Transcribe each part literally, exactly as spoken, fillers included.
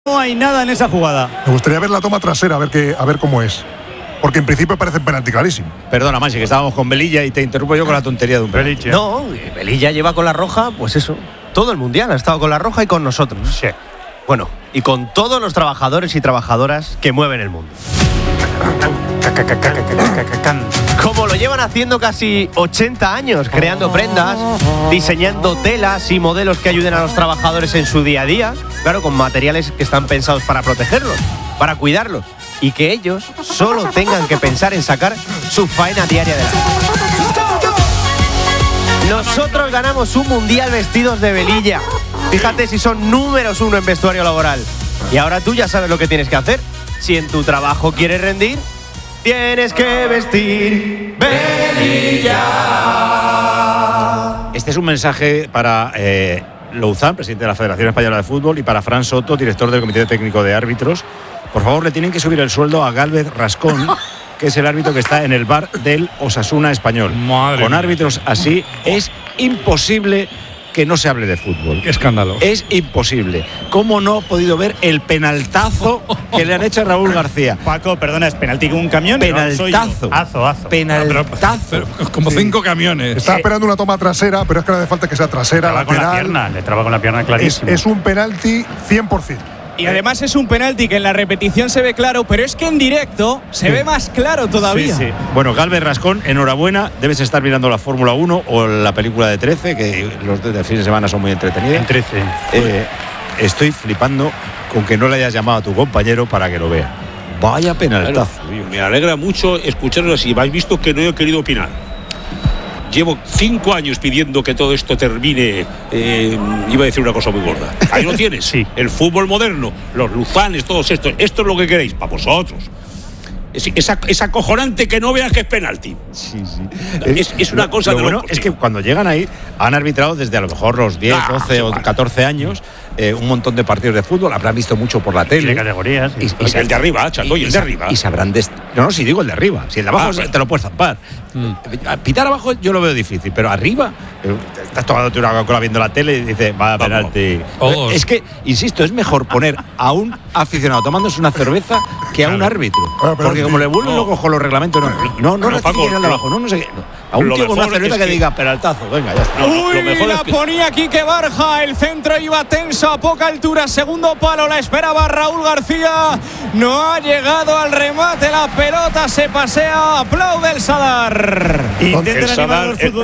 No hay nada en esa jugada. Me gustaría ver la toma trasera, a ver, qué, a ver cómo es. Porque en principio parece un penalti clarísimo. Perdona, Masi, que estábamos con Velilla y te interrumpo yo con la tontería de un penalti. No, Velilla lleva con la roja, pues eso. Todo el mundial ha estado con la roja y con nosotros. Sí. Bueno, y con todos los trabajadores y trabajadoras que mueven el mundo. Como lo llevan haciendo casi ochenta años, creando prendas, diseñando telas y modelos que ayuden a los trabajadores en su día a día, claro, con materiales que están pensados para protegerlos, para cuidarlos, y que ellos solo tengan que pensar en sacar su faena diaria de la vida. Nosotros ganamos un mundial vestidos de Velilla. Fíjate si son números uno en vestuario laboral. Y ahora tú ya sabes lo que tienes que hacer. Si en tu trabajo quieres rendir, tienes que vestir Velilla. Este es un mensaje para eh, Louzán, presidente de la Federación Española de Fútbol, y para Fran Soto, director del Comité Técnico de Árbitros. Por favor, le tienen que subir el sueldo a Gálvez Rascón, que es el árbitro que está en el bar del Osasuna español. Madre Con mía. árbitros así es imposible que no se hable de fútbol. Qué escándalo. Es imposible. ¿Cómo no he podido ver el penaltazo que le han hecho a Raúl García? Paco, perdona, ¿es penalti con un camión? Penaltazo. Azo, azo. Penaltazo. Pero como cinco camiones. Estaba esperando una toma trasera, pero es que no hace falta que sea trasera, Traba con la lateral. pierna, le traba con la pierna Es, clarísimo. es un penalti cien por ciento. Y además es un penalti que en la repetición se ve claro, pero es que en directo se Sí. ve más claro todavía. Sí, sí. Bueno, Gálvez Rascón, enhorabuena. Debes estar mirando la Fórmula uno o la película de trece, que los de fin de semana son muy entretenidos. En trece. Eh, estoy flipando con que no le hayas llamado a tu compañero para que lo vea. Vaya penaltazo. Bueno, me alegra mucho escucharlo así. Habéis visto que no he querido opinar. Llevo cinco años pidiendo que todo esto termine. Eh, iba a decir una cosa muy gorda. Ahí lo tienes. Sí. El fútbol moderno, los luzanes, todos estos. Esto es lo que queréis, para vosotros. Es, es, ac- es acojonante que no veas que es penalti. Sí, sí. Es, es una Lo- cosa lo de bueno locos, es tío. que cuando llegan ahí han arbitrado desde a lo mejor los diez, Ah, doce o vale. catorce años eh, un montón de partidos de fútbol, habrán visto mucho por la De tele. categorías. Y, Pues el de arriba, chato, y el de sa- arriba. Y sabrán de No, no, si digo el de arriba. Si el de abajo Ah, se- sí. te lo puedes zampar. A Pitar abajo yo lo veo difícil, pero arriba eh, estás tomándote una Coca-Cola viendo la tele y dices, va, Vamos. penalti. Todos. Es que, insisto, es mejor poner a un aficionado tomándose una cerveza que a un árbitro. Bueno, pero- Porque como le vuelven No. locos con los reglamentos, no, no, no, Pero, no, Paco, no, lo- abajo, no, no sé qué. no. A un lo tío con una mejor cerveza es que, que- diga penaltazo, venga, ya está. No, Uy, lo mejor la es que- ponía Quique Barja, el centro iba tenso a poca altura, segundo palo, la esperaba Raúl García, no ha llegado al remate, la pelota se pasea, aplaude el Sadar. Intenten El animar Sadar, al eh, fútbol.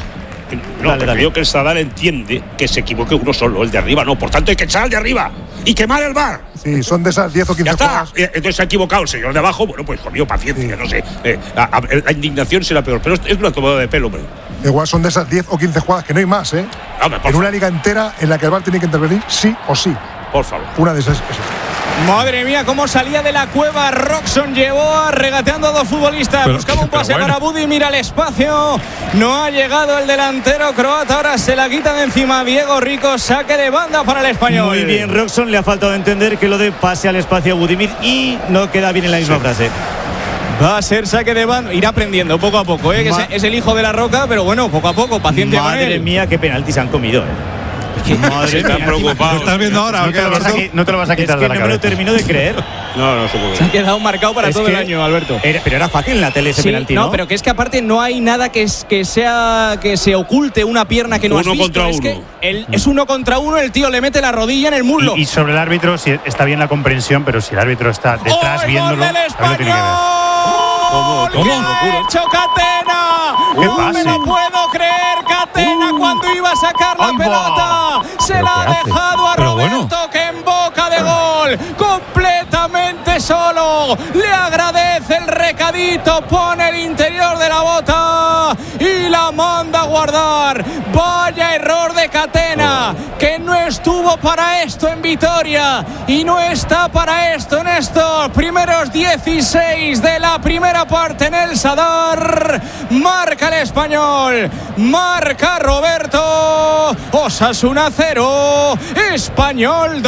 No, Dale, pero dale. creo que el Sadar entiende que se equivoque uno solo, el de arriba no. Por tanto, hay que echar al de arriba y quemar el bar. Sí, son de esas diez o Ya quince está. jugadas. Eh, Entonces se ha equivocado el señor de abajo. Bueno, pues conmigo paciencia, no sé. Eh, a- a- la indignación será peor. Pero es una tomada de pelo, hombre. Igual son de esas diez o quince jugadas que no hay más, ¿eh? No, hombre, por En una favor. liga entera en la que el V A R tiene que intervenir sí o sí. Por favor. Una de esas. esas. Madre mía, cómo salía de la cueva Roxon, llevó a regateando a dos futbolistas, Pero- buscaba un pero pase bueno. para Budi, mira el espacio, no ha llegado el delantero croata, ahora se la quita de encima Diego Rico, saque de banda para el español. Muy bien, Roxon, le ha faltado entender que lo de pase al espacio a Budimir y no queda bien en la misma frase. Va a ser saque de banda, irá aprendiendo poco a poco, ¿eh? que Ma- es, es el hijo de la roca, pero bueno, poco a poco, paciencia con Madre él. mía, qué penaltis han comido, eh. Se están ¿Lo preocupados. estás viendo ahora? No ¿o te, qué, lo vas a, Alberto? qui- no te lo vas a quitar es de que la no me lo cabeza. termino de creer. No, no se puede. Se ha quedado marcado para Es todo que el año, Alberto. Era- pero era fácil en la tele ese Sí, penalti, no, ¿no? pero que es que aparte no hay nada que, es, que sea que se oculte una pierna que no has Uno visto. contra es uno. que el- es uno contra uno, el tío le mete la rodilla en el muslo. Y, y sobre el árbitro, si está bien la comprensión, pero si el árbitro está detrás ¡Oh, el viéndolo, gol del también lo tiene que ver. ¿Cómo? ¡Qué ¿Cómo? ha hecho Catena! ¡Qué ¡No pase! me lo puedo creer! Catena cuando iba a sacar la ¡Ay, va! pelota se ¿Pero la ha qué hace? dejado a Pero Roberto bueno. que en boca de gol completamente solo le agradece el recadito, pone el interior de la bota y la manda a guardar. Vaya error de Catena, que no estuvo para esto en Vitoria y no está para esto en estos primeros dieciséis de la primera parte en el Sadar. Marca el español, marca Roberto. Osasuna cero, Español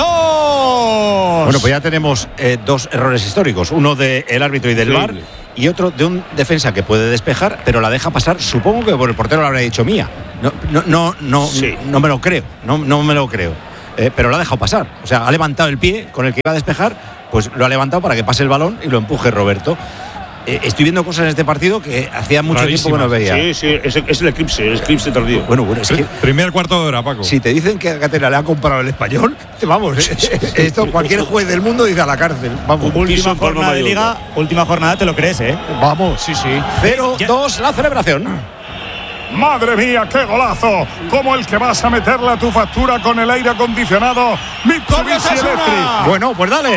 dos. Bueno, pues ya tenemos eh, dos errores históricos, uno del árbitro y del V A R Increíble. y otro de un defensa que puede despejar, pero la deja pasar, supongo que por el portero lo habrá dicho mía. No, no, no, no, Sí. no me lo creo, no, no me lo creo. eh, pero lo ha dejado pasar. O sea, ha levantado el pie con el que iba a despejar, pues lo ha levantado para que pase el balón y lo empuje Roberto. Eh, estoy viendo cosas en este partido que hacía mucho tiempo que no veía. Sí, sí, es, es el eclipse, el eclipse tardío. Bueno, bueno, es que Primer cuarto de hora, Paco. si te dicen que a Catena le ha comprado el Español, vamos, esto cualquier juez del mundo dice a la cárcel. Vamos. Última jornada de Liga, última jornada, te lo crees, ¿eh? Vamos. Sí, sí. cero dos la celebración. Madre mía, qué golazo. Como el que vas a meterle a tu factura con el aire acondicionado Mitsubishi Electric. Bueno, pues dale.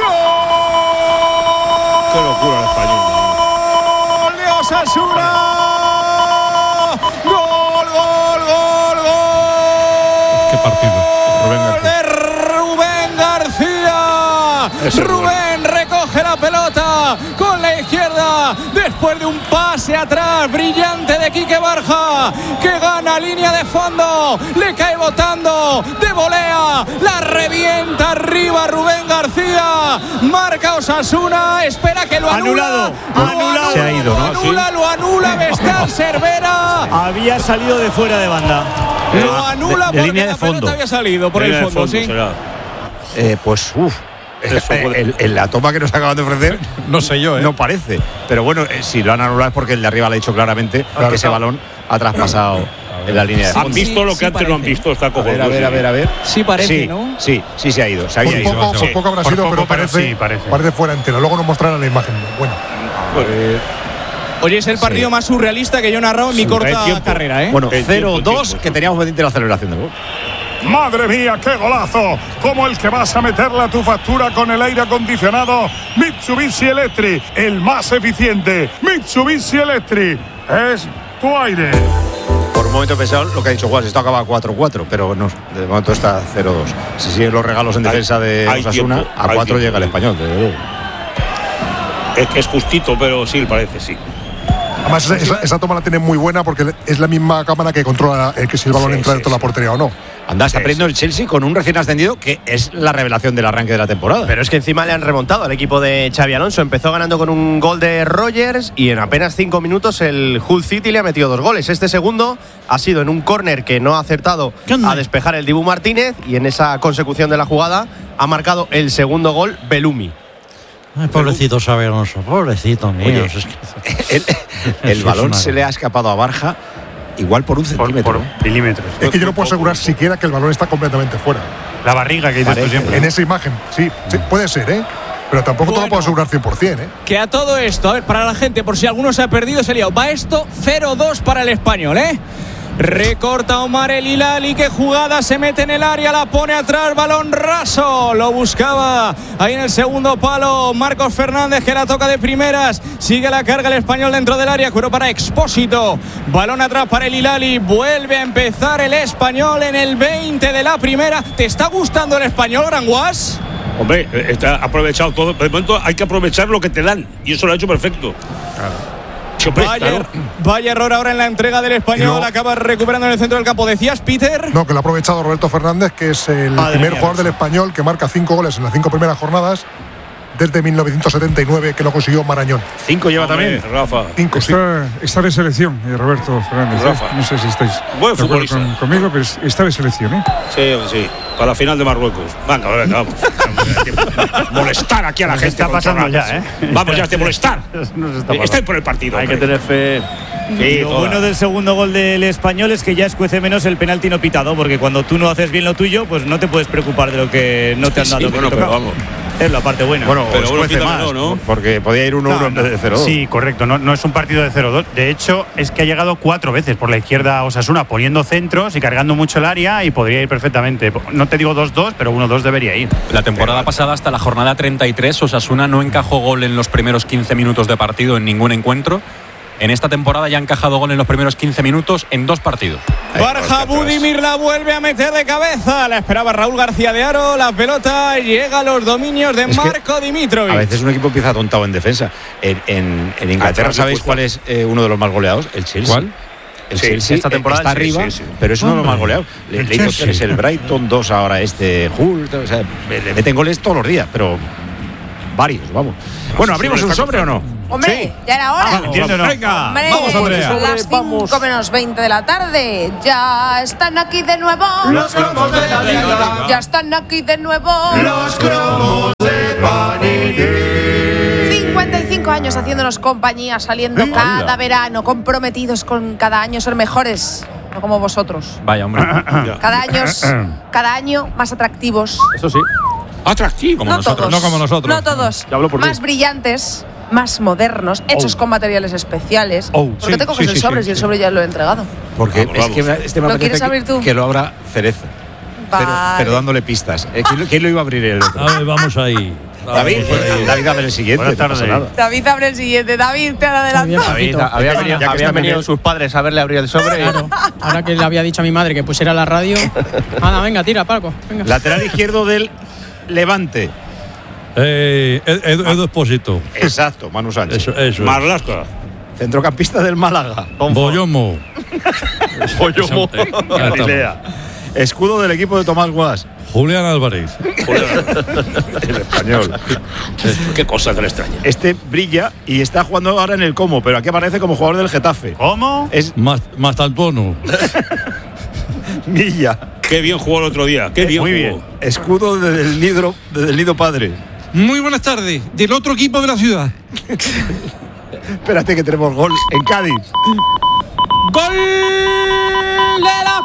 Qué locura el español. ¡Gol de Osasuna! ¡Gol, gol, gol, gol! Qué partido. Rubén García. De Rubén García. Ese es Rubén recoge la pelota con la izquierda después de un pase atrás brillante de Quique Barja, que gana línea de fondo, le cae botando de volea, la revienta arriba Rubén García, marca Osasuna, espera que lo anula, Anulado, lo anulado. Se ha ido, lo ¿no? anula, lo anula Vestal Cervera, Había salido de fuera de banda. lo anula de porque línea de la pelota fondo. había salido por Línea el de fondo, sí. será. Eh, pues, uff. Eso puede- En, en la toma que nos acaban de ofrecer, No sé yo, ¿eh? no parece. Pero bueno, eh, si lo han anulado es porque el de arriba le ha dicho claramente que ese balón ha traspasado en la línea de Han fondo. visto lo que sí antes no han parece. visto, está A ver, cojonudo. a ver, a ver, a ver. Sí parece, sí, ¿no? Sí, sí se ha ido. Se ha Por ido. poco, sí. por poco habrá Por sido, poco, pero pero parece, sí, parece. parece fuera entero. Luego nos mostrarán la imagen. Bueno, Oye, es el partido más surrealista que yo he narrado en mi corta tiempo. carrera, ¿eh? Bueno, El cero tiempo, dos, tiempo. que teníamos pendiente la celebración del gol. madre mía, qué golazo. Como el que vas a meterle a tu factura con el aire acondicionado Mitsubishi Electric, el más eficiente. Mitsubishi Electric es tu aire. Por un momento he pensado lo que ha dicho Juan, esto acaba cuatro cuatro, pero no, de momento está cero dos. Si siguen los regalos en Hay- defensa de hay Osasuna, tiempo, a hay cuatro tiempo. llega el español, desde luego. Es que es justito, pero sí, parece, sí. Además, esa, esa- esa toma la tienen muy buena porque es la misma cámara que controla eh, que si el balón Sí, entra sí, dentro de la sí. portería o no. Anda, está Sí, perdiendo sí. el Chelsea con un recién ascendido que es la revelación del arranque de la temporada. Pero es que encima le han remontado al equipo de Xavi Alonso. Empezó ganando con un gol de Rogers y en apenas cinco minutos el Hull City le ha metido dos goles. Este segundo ha sido en un córner que no ha acertado a despejar el Dibu Martínez y en esa consecución de la jugada ha marcado el segundo gol Belumi. Ay, pobrecito Xabi Alonso, pobrecito mío. Oye, es que- el, el Eso es balón una- se le ha escapado a Barja igual por un centímetro. ¿eh? milímetros. Es que yo no puedo asegurar siquiera que el balón está completamente fuera. La barriga que dices tú Parece. siempre. En esa imagen, sí, sí, puede ser, ¿eh? Pero tampoco te lo Bueno. puedo asegurar cien por cien, ¿eh? Que a todo esto, a ver, para la gente, por si alguno se ha perdido, se ha liado. Va esto cero dos para el español, ¿eh? Recorta Omar El Hilali, que jugada, se mete en el área, la pone atrás, balón raso, lo buscaba ahí en el segundo palo Marcos Fernández, que la toca de primeras, sigue la carga el español dentro del área, cuero para Expósito, balón atrás para El Hilali, vuelve a empezar el español en el veinte de la primera. ¿Te está gustando el español, Gran Guas? Hombre, eh, está aprovechado todo. De momento hay que aprovechar lo que te dan. Y eso lo ha hecho perfecto. Sí, hombre, Vaya, claro. vaya error ahora en la entrega del español, Y luego- acaba recuperando en el centro del campo. ¿Decías, Peter? No, que lo ha aprovechado Roberto Fernández, que es el Madre primer mía, jugador del español que marca cinco goles en las cinco primeras jornadas desde mil novecientos setenta y nueve, que lo consiguió Marañón. Cinco lleva Hombre, también. Rafa. Cinco, sí. Está, está de selección, eh, Roberto Fernández. ¿eh? Rafa. No sé si estáis Buen de acuerdo futbolista. con- conmigo, pero está de selección. ¿eh? Sí, sí. Para la final de Marruecos. Venga, venga, vamos. Molestar aquí a la Nos gente. está con pasando chorradas. ya, ¿eh? Vamos ya, de molestar. Nos está Eh, Estáis por el partido. Hay que hombre. tener fe. Sí, Lo toda. bueno del segundo gol del español es que ya escuece menos el penalti no pitado, porque cuando tú no haces bien lo tuyo, pues no te puedes preocupar de lo que no te han Sí, dado. que bueno, te pero tocaba. vamos. Es la parte buena. Bueno, Pero os bueno, cuece quítamelo, más, ¿no? porque podía ir uno uno en vez de cero dos. Sí, correcto. No, no es un partido de cero dos. De hecho, es que ha llegado cuatro veces por la izquierda Osasuna poniendo centros y cargando mucho el área y podría ir perfectamente. No te digo dos dos, pero uno dos debería ir. La temporada pasada, hasta la jornada treinta y tres, Osasuna no encajó gol en los primeros quince minutos de partido en ningún encuentro. En esta temporada ya ha encajado gol en los primeros quince minutos en dos partidos. Barja Budimir la vuelve a meter de cabeza. La esperaba Raúl García de Aro. La pelota llega a los dominios de Es que Marco Dimitrovic. A veces un equipo empieza atontado en defensa. En, en- en Inglaterra, Atrás, ¿sabéis puesto. cuál es eh, uno de los más goleados? El Chelsea. ¿Cuál? El Sí, Chelsea esta temporada está sí, arriba, sí, sí. pero es uno de los más goleados. Le, el le hizo Chelsea. tres el Brighton, dos ahora este Hull. O sea, le meten goles todos los días, pero varios, vamos. Bueno, ¿abrimos un sobre o no? Hombre, Sí. ya era hora. Ah, entiendo, ¿no? Venga, Hombre, vamos, Andrea. son las cinco menos veinte de la tarde. Ya están aquí de nuevo. Los cromos de la liga. Ya están aquí de nuevo. Los cromos de Panini. cincuenta y cinco años haciéndonos compañía, saliendo cada verano, comprometidos con cada año ser mejores. No como vosotros. Vaya, hombre. Cada año, cada año más atractivos. Eso sí. Atractivo. Como no nosotros. todos. No como nosotros. No todos. Ya hablo por mí. Más brillantes, más modernos, hechos Oh. con materiales especiales. Oh, ¿Por qué sí, te coges sí, el sí, sobre sí, si el sí. sobre ya lo he entregado? Porque Vamos, es que vamos. me- este me ¿Lo apetece quieres abrir que, tú? que lo abra Cerezo. Pero, Vale. pero dándole pistas. Eh, ¿Quién, lo- quién lo iba a abrir el otro? A ver, vamos ahí. David, Vamos ahí. David, abre el siguiente. Buenas no pasa tardes. nada. David abre el siguiente. David, te adelanto. David, había Ya venido, que habían está venido Miguel. sus padres a verle abrir el sobre. Claro, ahora que le había dicho a mi madre que pusiera la radio. Anda, venga, tira, Paco. Venga. Lateral izquierdo del Levante. Eh, Ed- Ed- Edu Espósito. Exacto, Manu Sánchez. Eso, eso. Marlasca. Centrocampista del Málaga. Boyomo. Boyomo. Eh, ya estamos. Galilea. Escudo del equipo de Tomás Guas. Julián Álvarez. El español. Qué cosa tan extraña. Este brilla y está jugando ahora en el Como, pero aquí aparece como jugador del Getafe. ¿Cómo? Es Más, Mastantuono. Milla. Qué bien jugó el otro día. Qué bien Muy jugó. bien. Escudo del Nido, del Nido Padre. Muy buenas tardes. Del otro equipo de la ciudad. Espérate que tenemos gol en Cádiz. ¡Gol de Las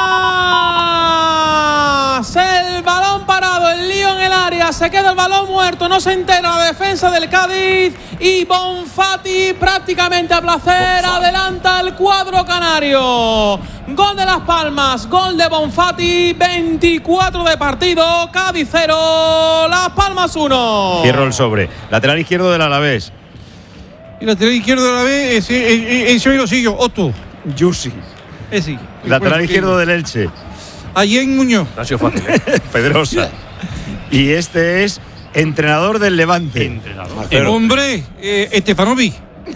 Palmas! El balón parado, el lío en el área, se queda el balón muerto, no se entera la defensa del Cádiz y Bonfati prácticamente a placer adelanta el cuadro canario. Gol de Las Palmas, gol de Bonfati, veinticuatro de partido, Cádiz cero, Las Palmas uno. Cierro el sobre. Lateral izquierdo del Alavés. Y lateral izquierdo de la B, ese, ese lo sigo, Otto. Yusi. Ese. Lateral izquierdo del Elche. Allí en Muñoz. No ha sido fácil, ¿eh? Pedrosa. Y este es entrenador del Levante. Entrenador. Eh, hombre, eh, Estefanovic.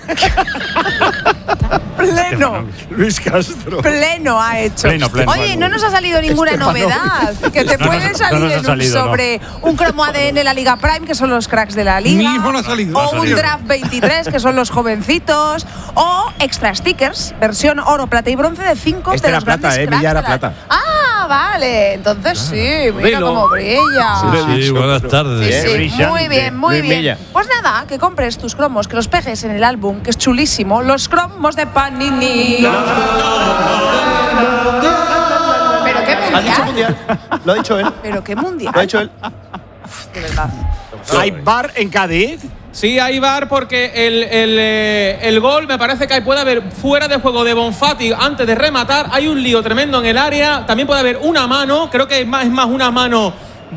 Pleno. Luis Castro. Pleno ha hecho. Pleno, pleno. Oye, no nos ha salido ninguna Estefanovic. novedad. Que te No puede nos- salir no nos ha en un salido, no. sobre un cromo A D N la Liga Prime, que son los cracks de la Liga. Mi hijo no ha salido. O No ha un salido. draft veintitrés, que son los jovencitos. O extra stickers, versión oro, plata y bronce de cinco Este de era los plata, grandes eh, cracks Villa era de la- plata. Ah, vale. Entonces sí, mira Dilo. cómo brilla. Sí, buenas Sí, tardes. sí, brillante. muy bien, muy Luis bien. Milla. Pues nada, que compres tus cromos, que los pegues en el álbum, que es chulísimo. Los cromos de Panini. Pero qué ¿Ha dicho mundial. mundial? Lo ha dicho él. Pero qué mundial. Lo ha dicho él. De verdad. Hay bar en Cádiz. Sí, hay V A R porque el, el, eh, el gol me parece que puede haber fuera de juego de Bonfati antes de rematar. Hay un lío tremendo en el área. También puede haber una mano. Creo que es más, es más una mano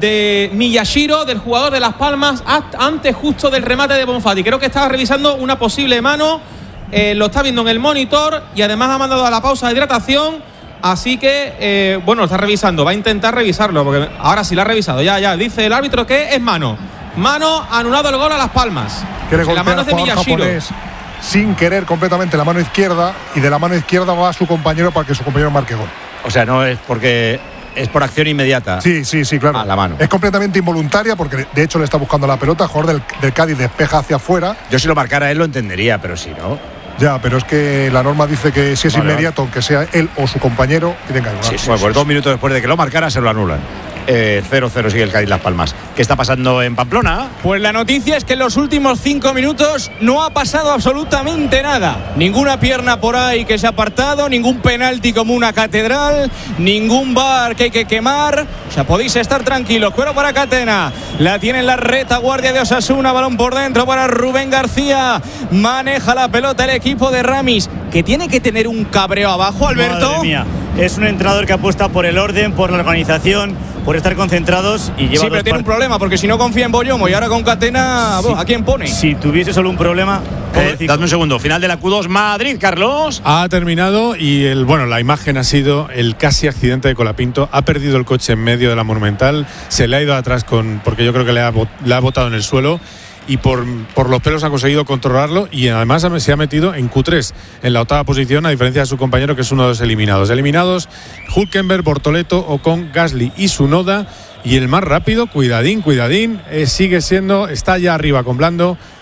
de Miyashiro, del jugador de Las Palmas, antes justo del remate de Bonfati. Creo que estaba revisando una posible mano. Eh, lo está viendo en el monitor y además ha mandado a la pausa de hidratación. Así que, eh, bueno, lo está revisando. Va a intentar revisarlo porque ahora sí lo ha revisado. Ya, ya. Dice el árbitro que es mano. Mano, anulado el gol a Las Palmas. Quiere la golpear mano al es de jugador Miyashiro. japonés sin querer completamente la mano izquierda y de la mano izquierda va a su compañero para que su compañero marque gol. O sea, no es porque es por acción inmediata. Sí, sí, sí, claro. A la mano. Es completamente involuntaria porque de hecho le está buscando la pelota, el jugador del, del Cádiz despeja hacia afuera. Yo si lo marcara él lo entendería, pero si no. Ya, pero es que la norma dice que si es Vale, inmediato, aunque sea él o su compañero, tienen que anular. Sí, bueno, pues dos minutos después de que lo marcara se lo anulan. Eh, cero cero sigue el Cádiz Las Palmas. ¿Qué está pasando en Pamplona? Pues la noticia es que en los últimos cinco minutos no ha pasado absolutamente nada. Ninguna pierna por ahí que se ha apartado, ningún penalti como una catedral, ningún bar que hay que quemar. O sea, podéis estar tranquilos. Cuero para Catena. La tiene en la retaguardia de Osasuna. Balón por dentro para Rubén García. Maneja la pelota el equipo de Ramis, que tiene que tener un cabreo abajo, Alberto. Madre mía. Es un entrenador que apuesta por el orden, por la organización, por estar concentrados y lleva Sí, dos pero tiene un par- problema, porque si no confía en Boyomo y ahora con Catena, Sí. ¿a quién pone? Si tuviese solo un problema, Eh, pobrecito. dadme un segundo. Final de la Q dos Madrid, Carlos. Ha terminado y el bueno la imagen ha sido el casi accidente de Colapinto. Ha perdido el coche en medio de la Monumental, se le ha ido atrás con porque yo creo que le ha, bot- le ha botado en el suelo y por, por los pelos ha conseguido controlarlo y además se ha metido en Q tres, en la octava posición, a diferencia de su compañero que es uno de los eliminados. Eliminados Hülkenberg, Bortoleto, Ocon, Gasly y Tsunoda. Y el más rápido, cuidadín, cuidadín, eh, sigue siendo, está ya arriba con Blando,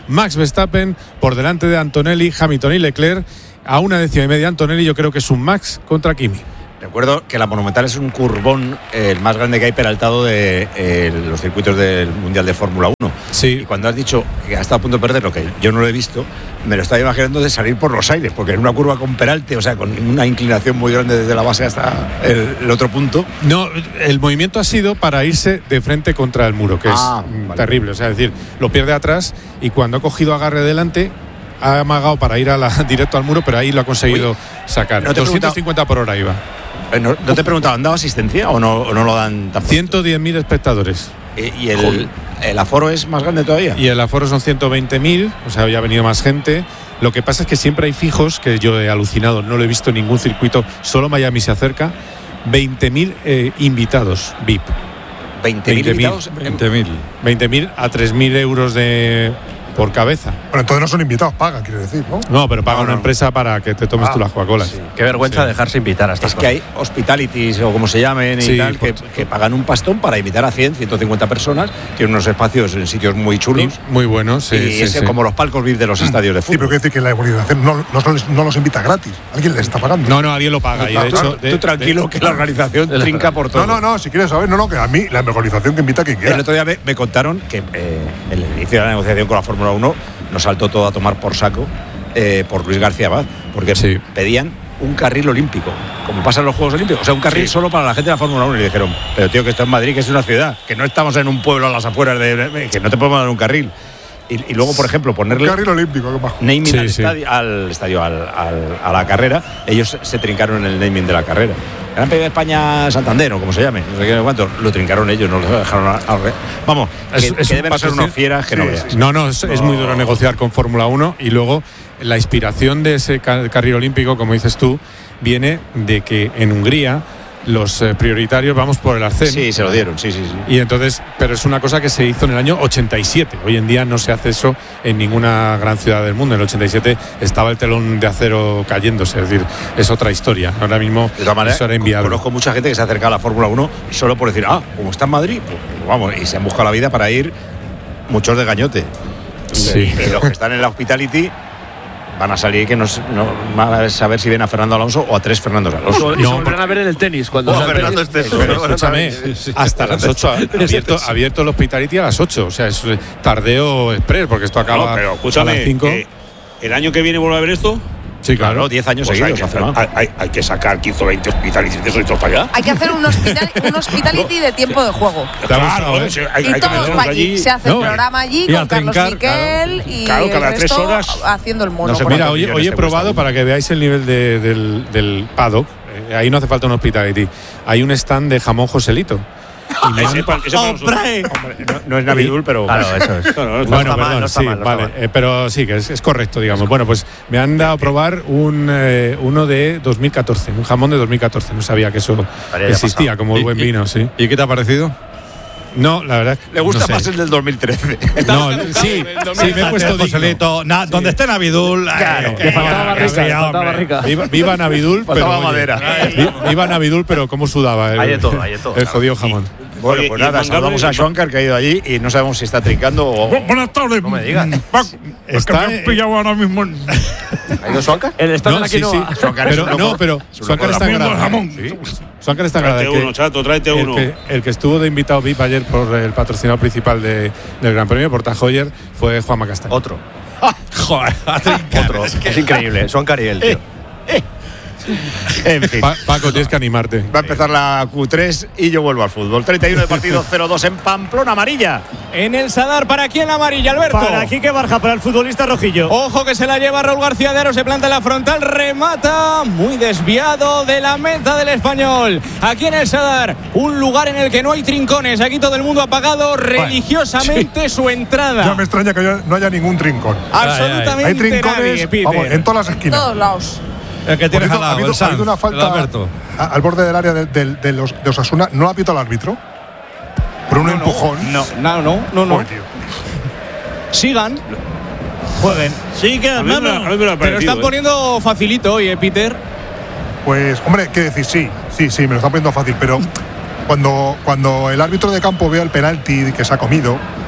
Max Verstappen por delante de Antonelli, Hamilton y Leclerc. A una décima y media Antonelli, yo creo que es un Max contra Kimi. Recuerdo que la Monumental es un curvón, eh, el más grande que hay peraltado de eh, los circuitos del Mundial de Fórmula uno. Sí. Y cuando has dicho que ha estado a punto de perder, lo que yo no lo he visto, me lo estaba imaginando de salir por los aires, porque en una curva con peralte, o sea, con una inclinación muy grande desde la base hasta el, el otro punto. No, el movimiento ha sido para irse de frente contra el muro, que ah, es vale. terrible. O sea, es decir, lo pierde atrás y cuando ha cogido agarre delante, ha amagado para ir a la, directo al muro, pero ahí lo ha conseguido Uy, sacar. ¿no te doscientos cincuenta por hora iba. ¿No, no te he preguntado, ¿han dado asistencia o no, o no lo dan tampoco? ciento diez mil espectadores. Eh, ¿Y el, el aforo es más grande todavía? Y el aforo son ciento veinte mil, o sea, ya ha venido más gente. Lo que pasa es que siempre hay fijos, que yo he alucinado, no lo he visto en ningún circuito, solo Miami se acerca, veinte mil eh, invitados V I P. veinte mil invitados. veinte mil. veinte mil a tres mil euros de por cabeza. Pero entonces no son invitados, pagan, quiero decir, ¿no? No, pero paga No, una no. empresa para que te tomes Ah, tú las Coca-Colas. sí. Qué vergüenza Sí. dejarse invitar a estas Es que cosas. hay hospitalities o como se llamen y Sí, tal, que, por- que pagan un pastón para invitar a cien, ciento cincuenta personas, tienen unos espacios en sitios muy chulos. Y muy bueno, sí. y sí, es sí. como los palcos V I P de los estadios de Sí, pero fútbol. quiere decir que la organización no, no, son- no los invita gratis. Alguien les está pagando. No, no, alguien lo paga. Y de hecho, tú, de- tú tranquilo de- que la organización trinca por todo. No, no, no, si quieres saber, no, no, que a mí la organización que invita a quien quiera. El otro día me, me contaron que eh, en el inicio de la negociación con la Fórmula uno nos saltó todo a tomar por saco eh, por Luis García Abad, porque Sí. pedían un carril olímpico, como pasa en los Juegos Olímpicos, o sea, un carril Sí. solo para la gente de la Fórmula uno. Y le dijeron, pero tío, que esto es Madrid, que es una ciudad, que no estamos en un pueblo a las afueras, de, que no te podemos dar un carril. Y, y luego, por ejemplo, Un ponerle carril olímpico, que bajo. naming Sí, al, sí. estadio, al estadio, al- al- a la carrera, ellos se trincaron el naming de la carrera. Gran Premio de España Santander, o como se llame, no sé qué, no sé cuánto, lo trincaron ellos, no lo dejaron a, a- Vamos, Es- que, es que un deben ser patrocinio- unos fieras que no Sí, veas. sí. No, no, es, es muy duro negociar con Fórmula uno y luego la inspiración de ese ca- carril olímpico, como dices tú, viene de que en Hungría los eh, prioritarios vamos por el arcén. Sí, se lo dieron, sí, sí, sí. Y entonces, pero es una cosa que se hizo en el año ochenta y siete. Hoy en día no se hace eso en ninguna gran ciudad del mundo. En el ochenta y siete estaba el telón de acero cayéndose, es decir, es otra historia. Ahora mismo De todas maneras, eso era inviable. conozco mucha gente que se ha acercado a la Fórmula uno solo por decir, ah, como está en Madrid, pues vamos, y se han buscado la vida para ir muchos de gañote. Sí. Y los que están en la hospitality van a salir que no, no van a saber si ven a Fernando Alonso o a tres Fernandos Alonso. Y se No, volverán a ver en el tenis cuando O a salga el Fernando tenis. Esteso. Pero escúchame, hasta las ocho, abierto, abierto el hospitality a las ocho, o sea, es tardeo express, porque esto acaba No, pero a las escúchame, cinco. eh, ¿el año que viene vuelve a ver esto? Sí, claro. Claro, diez años Pues seguidos hay, hace que, más. hay, hay- hay que sacar quince o veinte hospitales de esos y todos para allá. Hay que hacer un, hospital, un hospitality de tiempo de juego. Te ha gustado, ¿eh? sí, hay, Y hay que todos meternos para allí. allí. Se hace No, el programa allí y a con Carlos trincar, Miquel y Claro, el cada tres resto horas. haciendo el mono. No sé, por mira, ahí. Mira, hoy, millones hoy he te probado cuesta? para que veáis el nivel de- del, del paddock. Eh, ahí no hace falta un hospitality. Hay un stand de jamón Joselito. Y me han- Ese pa- ese para nosotros. Hombre, no, no es Navidul, pero. Claro, eso es. No, no, no, Bueno, está mal, perdón, no está sí, mal, no está vale, mal. eh, pero sí, que es, es correcto, digamos. Bueno, pues me han dado a probar un eh, uno de dos mil catorce, un jamón de dos mil catorce. No sabía que eso Estaría ya existía, pasado. como el buen vino, sí. ¿Y qué te ha parecido? No, la verdad. Le gusta no sé. más el del dos mil trece. No, sí, sí, me he puesto digno. Joselito, na- donde esté Navidul. Claro, eh, le faltaba eh, barrica, sí, le faltaba hombre. barrica. Viva, viva Navidul, pero Faltaba oye, madera. vi- viva Navidul, pero cómo sudaba el, Hay de todo, hay de todo. el jodido jamón. Bueno, Oye, pues y el nada, Mangano saludamos y a el- Schwankar, que ha ido allí y no sabemos si está trincando o. Bu- Buenas tardes. No me digas. Paco, es Está- que me han pillado ahora mismo. en- ¿Ha ido Suanca? El stand No, de sí, la sí. quinoa. Schwankar es Pero, un loco. no, pero Es un Schwankar loco. está en Comiendo el Granada. jamón. Schwankar está en Granada. Tráete que- uno, chato, tráete el uno. que, el que estuvo de invitado V I P ayer por el patrocinador principal de- del Gran Premio, por Tajoyer, fue Juanma Castaño. Otro. Joder, a trincar. Otro. Es increíble. Suanca y él, tío. En fin. Pa- Paco, tienes que animarte. Va a empezar la Q tres y yo vuelvo al fútbol. treinta y uno de partido, cero dos en Pamplona, amarilla. En el Sadar, ¿para quién la amarilla, Alberto? Para Quique Barja, para el futbolista rojillo. Ojo que se la lleva Raúl García de Aro, se planta en la frontal, remata muy desviado de la meta del Español. Aquí en el Sadar, un lugar en el que no hay trincones. Aquí todo el mundo ha pagado religiosamente su entrada. Ya me extraña que haya- no haya ningún trincón. Absolutamente Hay trincones, nadie, Peter. vamos, en todas las En esquinas. todos lados. El que Por tiene cierto, ha jalado, habido, el ha Sanz, habido una el falta Alberto. a- al borde del área de, de- de los, de Osasuna. ¿No ha pitado el árbitro? Por un empujón. No, no, no, no. no. Joder, tío. Sigan, Jueguen. Sí, que A mí me, a mí me lo ha pero parecido, están ¿eh? poniendo facilito hoy, ¿eh, Peter? Pues, hombre, qué decir, sí, sí, sí, me lo están poniendo fácil, pero cuando, cuando el árbitro de campo vea el penalti que se ha comido,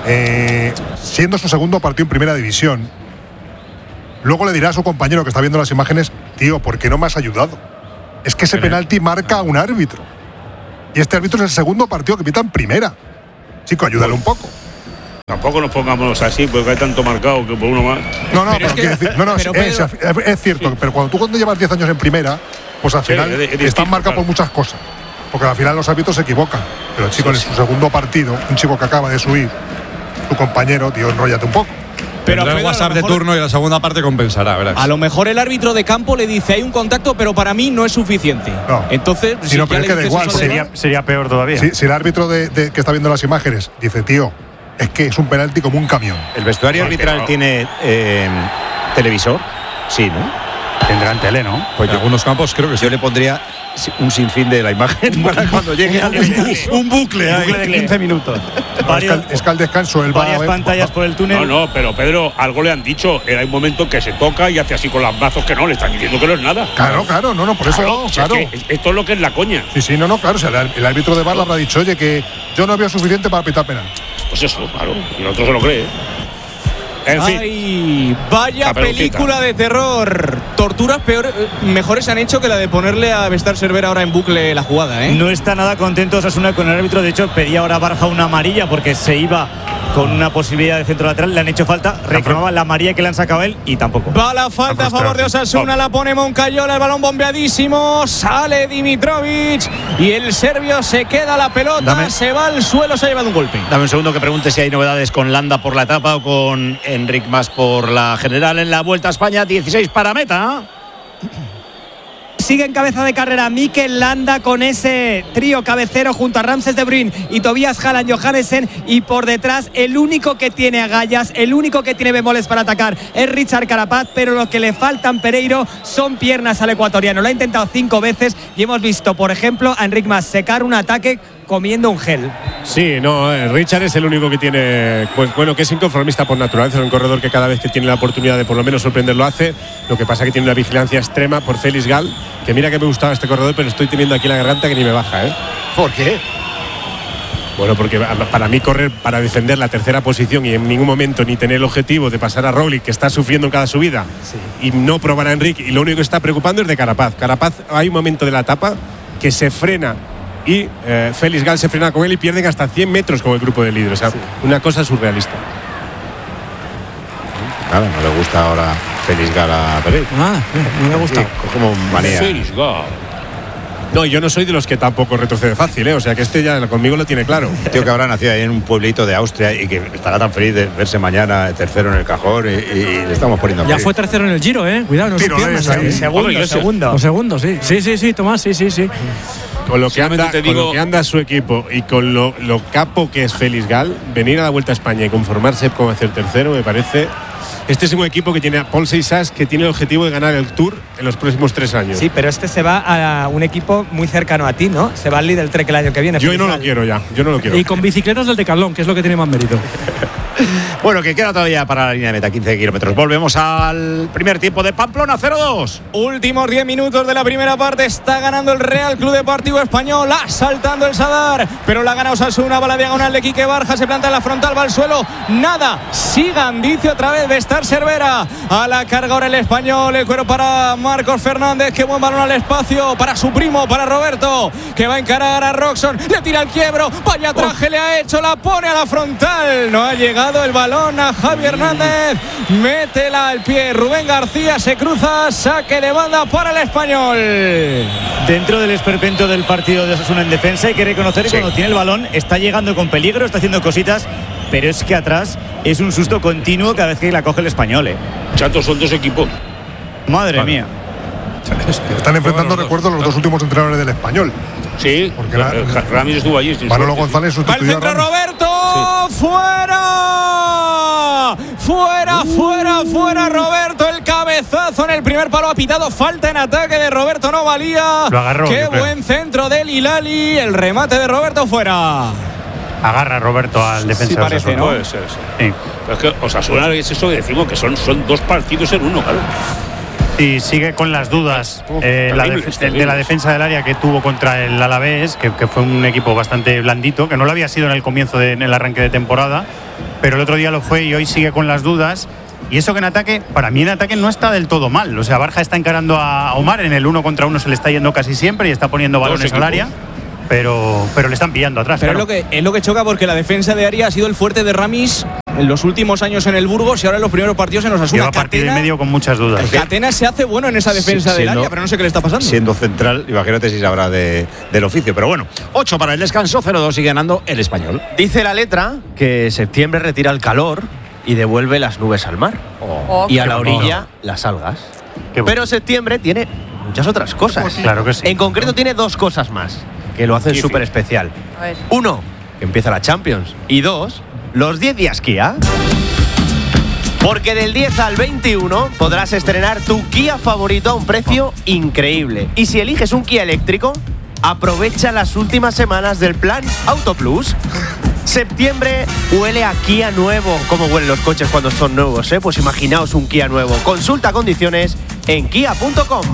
eh, siendo su segundo partido en primera división, luego le dirá a su compañero que está viendo las imágenes, tío, ¿por qué no me has ayudado? Es que ese Pero, penalti marca a un árbitro. Y este árbitro es el segundo partido que pita en primera. Chico, ayúdale un poco. Tampoco nos pongamos así, porque hay tanto marcado que por uno más. No, no, pero, pero es, que, decir, no, no, pero es, es, es cierto, sí. Pero cuando tú cuando llevas diez años en primera, pues al final sí, es, es están marcados por muchas cosas. Porque al final los árbitros se equivocan. Pero el chico sí, en su segundo partido, un chico que acaba de subir, tu compañero, tío, enróllate un poco. Pero el WhatsApp de turno y la segunda parte compensará, verás. A lo mejor el árbitro de campo le dice hay un contacto, pero para mí no es suficiente. No. Entonces, si, si no, pero es que da igual. Sería, sería peor todavía. Si, si el árbitro de, de, que está viendo las imágenes dice, tío, es que es un penalti como un camión. ¿El vestuario arbitral no. tiene eh, televisor? Sí, ¿no? Tendrán tele, ¿no? Pues en algunos campos creo que sí. Yo le pondría un sinfín de la imagen para cuando llegue al un bucle, un bucle de quince minutos. Varios, es que al descanso él va varias a ver, pantallas por el túnel. No, no, pero Pedro, algo le han dicho. Hay un momento que se toca y hace así con los brazos que no, le están diciendo que no es nada. Claro, claro, no, no, por eso claro, no, si claro. Es que esto es lo que es la coña. Sí, sí, no, no, claro. O sea, el árbitro de V A R le habrá dicho, oye, que yo no veo suficiente para pitar penal. Pues eso, claro. Y el otro se lo cree. En fin. Ay, vaya película de terror. Torturas peor, mejores han hecho que la de ponerle a Bestar Cervera ahora en bucle la jugada, ¿eh? No está nada contento Osasuna con el árbitro. De hecho, pedía ahora Barja una amarilla porque se iba con una posibilidad de centro lateral. Le han hecho falta. Reclamaba la amarilla que le han sacado a él y tampoco. Va la falta a favor de Osasuna. La pone Moncayola. El balón bombeadísimo. Sale Dimitrovic. Y el serbio se queda la pelota. Dame. Se va al suelo. Se ha llevado un golpe. Dame un segundo que pregunte si hay novedades con Landa por la etapa o con Enric Mas por la general en la Vuelta a España. dieciséis para meta. Sigue en cabeza de carrera Mikel Landa con ese trío cabecero junto a Ramses de Bruyn y Tobias Haaland Johannesen, y por detrás el único que tiene agallas, el único que tiene bemoles para atacar es Richard Carapaz, pero lo que le faltan Pereiro son piernas al ecuatoriano. Lo ha intentado cinco veces y hemos visto, por ejemplo, a Enric Mas secar un ataque comiendo un gel. Sí, no, eh, Richard es el único que tiene, pues bueno, que es inconformista por naturaleza, es un corredor que cada vez que tiene la oportunidad de por lo menos sorprender lo hace. Lo que pasa es que tiene una vigilancia extrema por Félix Gal, que mira que me gustaba este corredor, pero estoy teniendo aquí la garganta que ni me baja, ¿eh? ¿Por qué? Bueno, porque para mí correr para defender la tercera posición y en ningún momento ni tener el objetivo de pasar a Roglic, que está sufriendo en cada subida, sí, y no probar a Enric, y lo único que está preocupando es de Carapaz. Carapaz, hay un momento de la etapa que se frena y eh, Félix Gal se frena con él y pierden hasta cien metros con el grupo de líderes. O sea, sí, una cosa surrealista. Nada, no le gusta ahora Félix Gal a Pereira. Ah, no le gusta. Sí, como manía. Félix Gal. No, yo no soy de los que tampoco retrocede fácil, ¿eh? O sea que este ya conmigo lo tiene claro. Tío que habrá nacido ahí en un pueblito de Austria y que estará tan feliz de verse mañana tercero en el cajón y, y le estamos poniendo. Ya fue tercero en el Giro, ¿eh? Cuidado, no se pierdas. Segundo, segundo. O segundo, sí. Sí, sí, sí, Tomás, sí, sí, sí. Con lo que anda, digo, con lo que anda su equipo y con lo, lo capo que es Félix Gal, venir a la Vuelta a España y conformarse con hacer tercero me parece. Este es un equipo que tiene a Paul Seixas, que tiene el objetivo de ganar el Tour en los próximos tres años. Sí, pero este se va a un equipo muy cercano a ti, ¿no? Se va al Lidl Trek el año que viene. Yo no lo quiero ya, yo no lo quiero. Y con bicicletas del Decathlon, que es lo que tiene más mérito. Bueno, que queda todavía para la línea de meta, quince kilómetros. Volvemos al primer tiempo de Pamplona, cero dos. Últimos diez minutos de la primera parte. Está ganando el Real Club Deportivo Español, asaltando el Sadar, pero la gana Osasuna. Va la diagonal de Quique Barja, se planta en la frontal, va al suelo, nada. Sigan, dice otra vez Bestar Cervera. A la carga ahora el español, el cuero para Marcos Fernández. Qué buen balón al espacio para su primo, para Roberto, que va a encarar a Roxon. Le tira el quiebro, vaya traje oh. le ha hecho, la pone a la frontal. No ha llegado el balón a Javi Hernández. Métela al pie Rubén García, se cruza, saque de banda para el español. Dentro del esperpento del partido de Osasuna en defensa, hay que reconocer que sí, cuando tiene el balón está llegando con peligro, está haciendo cositas, pero es que atrás es un susto continuo cada vez que la coge el español, ¿eh? Chato, son dos equipos. Madre vale. mía. Están enfrentando, recuerdo, los dos últimos entrenadores del español. Sí, porque la, Ramis estuvo allí. Manolo González sustituyó a Ramis. Roberto, sí. fuera, fuera, uh. fuera, fuera, Roberto, el cabezazo en el primer palo ha pitado, falta en ataque de Roberto, no valía. Lo agarró. Qué buen centro del Hilali, el remate de Roberto fuera. Agarra Roberto al defensa. Sí, parece, ¿no? Puede ser, sí. Sí. Pero es que Osasuna es eso que decimos que son, son dos partidos en uno, claro. Y sigue con las dudas Uf, eh, terrible, la de, de la defensa del área que tuvo contra el Alavés, que, que fue un equipo bastante blandito, que no lo había sido en el comienzo de, en el arranque de temporada, pero el otro día lo fue y hoy sigue con las dudas. Y eso que en ataque, para mí en ataque no está del todo mal. O sea, Barja está encarando a Omar, en el uno contra uno se le está yendo casi siempre y está poniendo balones al área. Pero, pero le están pillando atrás. Pero claro. es, lo que, es lo que choca porque la defensa de área ha sido el fuerte de Ramis en los últimos años en el Burgos y ahora en los primeros partidos en Osasuna. Lleva partido y medio con muchas dudas. Catena se hace bueno en esa defensa Sí, del siendo, área, pero no sé qué le está pasando. Siendo central, imagínate si sabrá de, del oficio. Pero bueno, ocho para el descanso, cero dos sigue ganando el Español. Dice la letra que septiembre retira el calor y devuelve las nubes al mar. Oh, y a la bonito. orilla las algas. Bueno. Pero septiembre tiene muchas otras cosas. Claro que sí. En concreto tiene dos cosas más que lo hacen súper especial. A ver. Uno, que empieza la Champions. Y dos, los diez días Kia. Porque del diez al veintiuno podrás estrenar tu Kia favorito a un precio increíble. Y si eliges un Kia eléctrico, aprovecha las últimas semanas del plan Auto Plus. Septiembre huele a Kia nuevo. ¿Cómo huelen los coches cuando son nuevos? Eh? Pues imaginaos un Kia nuevo. Consulta condiciones en kia punto com.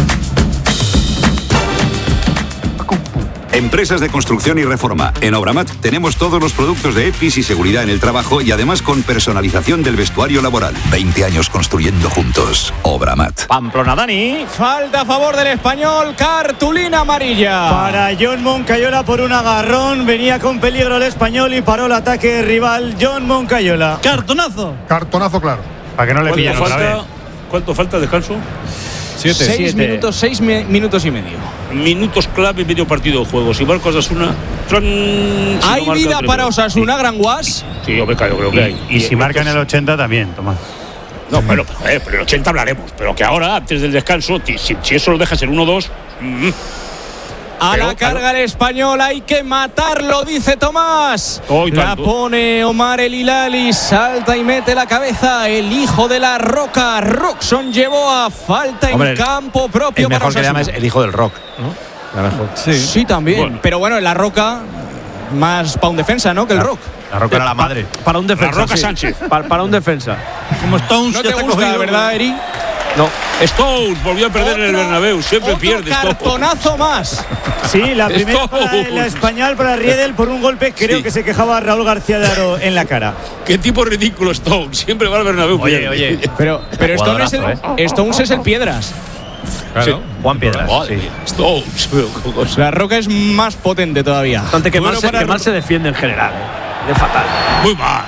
Empresas de construcción y reforma. En Obramat tenemos todos los productos de EPIs y seguridad en el trabajo y además con personalización del vestuario laboral. veinte años construyendo juntos. Obramat. Pamplona, Dani. Falta a favor del Español, cartulina amarilla. Para John Moncayola por un agarrón. Venía con peligro el Español y paró el ataque rival John Moncayola. ¡Cartonazo! Cartonazo, claro. Para que no le ¿Cuánto pillen otra vez. falta, ¿Cuánto falta descanso? Siete. Seis Siete. minutos, seis mi- minutos y medio. Minutos clave, medio partido de juego. Si marca Osasuna, tran, si no ¿Hay marca, vida otro para gol. Osasuna, Gran Guas? Sí, yo me callo, creo que hay. Y, y si marcan el ochenta también, Tomás. No, pero, pero, eh, pero el ochenta hablaremos. Pero que ahora, antes del descanso, ti- si, si eso lo dejas en uno dos. Mm, A Pero, la carga el Español, hay que matarlo, dice Tomás. Oh, y la tanto. pone Omar El Hilali, salta y mete la cabeza. El hijo de la Roca, Roxon llevó a falta Hombre, en campo propio El mejor para que le llama es Osasuna. el hijo del rock, ¿no? La mejor. Sí, también. Bueno. Pero bueno, en la Roca, más para un defensa, ¿no? Que el Rock. La Roca era la madre. Para un defensa. La Roca sí. Sánchez. Para, para un defensa. Como Stones ¿No que te ha gusta, cogido- verdad, Eri? No. Stones volvió a perder en el Otro- Bernabéu. Siempre otro pierde Stones. cartonazo más. Sí, la primera para Stones. la Español para Riedel por un golpe. Creo Sí. que se quejaba Raúl García de Aro en la cara. Qué tipo ridículo Stones. Siempre va al Bernabéu. Oye, pierde. oye. Pero, pero Stones, es Jugadorazo, el, Stones es el Piedras. Claro. Juan Piedras. Madre Sí. mía, Stones. pero qué cosa. La Roca es más potente todavía. Bastante que, Bueno, mal se, para que mal se defiende en general. ¿eh? De fatal. Muy mal.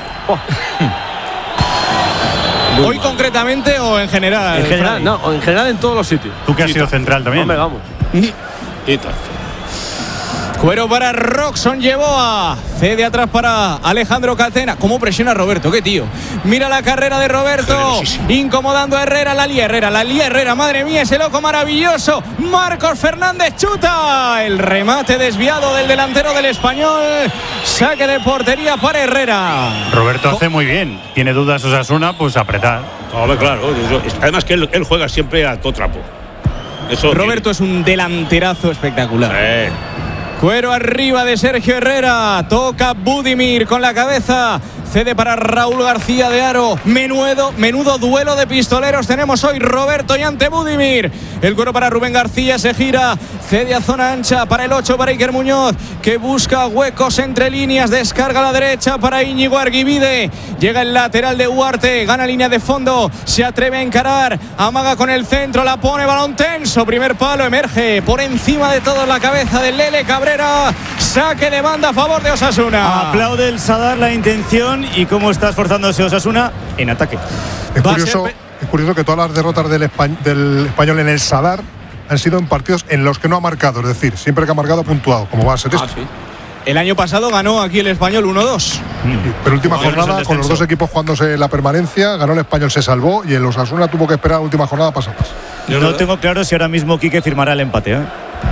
¿Hoy concretamente o en general? En general, Fran? no, en general en todos los sitios. Tú que has sido central también. Hombre, vamos. Y tal. Cuero para Roxon, llevó a cede atrás para Alejandro Catena. ¿Cómo presiona a Roberto? ¿Qué tío? Mira la carrera de Roberto, Generosísimo. incomodando a Herrera, la lía Herrera, la lía Herrera, madre mía, ese loco maravilloso. Marcos Fernández chuta, el remate desviado del delantero del Español, saque de portería para Herrera. Roberto hace muy bien. Tiene dudas Osasuna, pues apretar. Hombre, claro. eso- es- Además que él, él juega siempre a todo trapo. Eso Roberto es un delanterazo espectacular. Eh, Cuero arriba de Sergio Herrera. Toca Budimir con la cabeza. Cede para Raúl García de Aro. Menudo, menudo duelo de pistoleros tenemos hoy. Roberto y ante Budimir. El cuero para Rubén García. Se gira. Cede a zona ancha para el ocho para Iker Muñoz, que busca huecos entre líneas. Descarga a la derecha para Íñigo Arguibide. Llega el lateral de Huarte. Gana línea de fondo. Se atreve a encarar. Amaga con el centro. La pone balón tenso. Primer palo. Emerge por encima de todo la cabeza de Lele Cabrera. Saque de banda a favor de Osasuna. Aplaude el Sadar la intención y cómo está esforzándose Osasuna en ataque. Es Va a curioso, ser es curioso que todas las derrotas del, Espa- del Español en el Sadar han sido en partidos en los que no ha marcado, es decir, siempre que ha marcado ha puntuado, como va a ser este. El año pasado ganó aquí el Español uno dos. Sí, pero última Como ganas jornada, el con los descenso. dos equipos jugándose la permanencia, ganó el Español, se salvó y el Osasuna tuvo que esperar la última jornada para pasar. No tengo claro si ahora mismo Quique firmará el empate. ¿eh?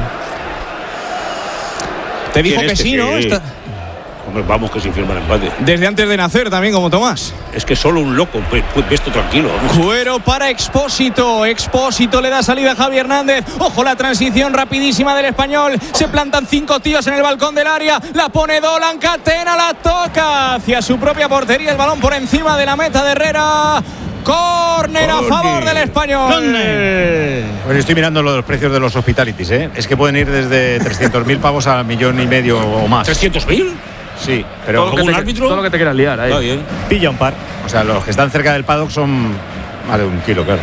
Te dijo ¿quién que es sí, que ¿no? sí? Está- Hombre, vamos que sin firmar empate. Desde antes de nacer también, como Tomás. Es que solo un loco, pues, pues ve esto tranquilo. vamos. Cuero para Expósito. Expósito le da salida a Javi Hernández. Ojo la transición rapidísima del Español. Se plantan cinco tíos en el balcón del área. La pone Dolan. Catena la toca hacia su propia portería. El balón por encima de la meta de Herrera. Córner a favor del Español. Bueno, estoy mirando los precios de los hospitalities, ¿eh? Es que pueden ir desde trescientos mil pavos a millón y medio o más. ¿trescientos mil? Sí, pero todo, lo que como te, un árbitro. todo lo que te quieras liar ahí. Pilla un par. O sea, los que están cerca del paddock son más de un kilo, claro.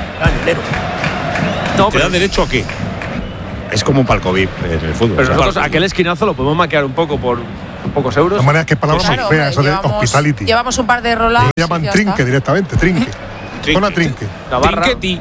No, ¿Te pero dan derecho a qué? Es como un palco V I P en el fútbol. Pero o sea, nosotros aquel esquinazo lo podemos maquear un poco por pocos euros. De manera que palabra Claro, muy fea, eso de llevamos- hospitality. Llevamos un par de rollouts. Lo llaman y ya trinque está. directamente, trinque. Zona trinque. Navarra. Trinquetti.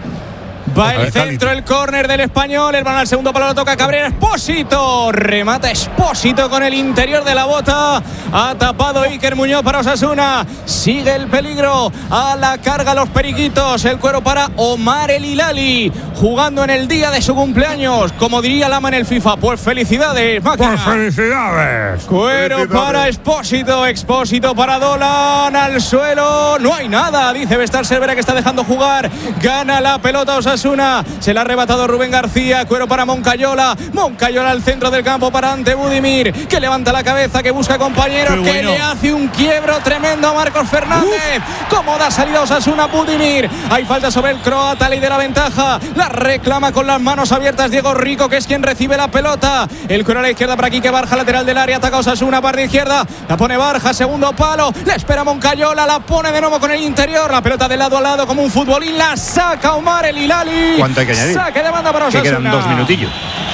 Va el centro, el córner del Español. El balón al segundo palo lo toca Cabrera. Expósito. Remata Expósito con el interior de la bota. Ha tapado Iker Muñoz para Osasuna. Sigue el peligro. A la carga los periquitos. El cuero para Omar El Hilali. Jugando en el día de su cumpleaños. Como diría Lama en el FIFA. Pues felicidades, máquina. Pues felicidades. Cuero Felicidades. para Expósito. Expósito para Dolan. Al suelo. No hay nada. Dice Vestar Cervera que está dejando jugar. Gana la pelota Osasuna. Se la ha arrebatado Rubén García. Cuero para Moncayola. Moncayola al centro del campo para Ante Budimir, que levanta la cabeza, que busca compañeros, Qué que bueno. le hace un quiebro tremendo a Marcos Fernández. Cómo da salida Osasuna Budimir. Hay falta sobre el croata, ley de la ventaja. La reclama con las manos abiertas Diego Rico, que es quien recibe la pelota. El cuero a la izquierda para Quique Barja, lateral del área. Ataca Osasuna, parte izquierda. La pone Barja, segundo palo. Le espera Moncayola, la pone de nuevo con el interior. La pelota de lado a lado como un futbolín. La saca Omar El Hilali. ¿Cuánto hay que añadir? Saque de banda para Que Osasuna. quedan dos minutillos.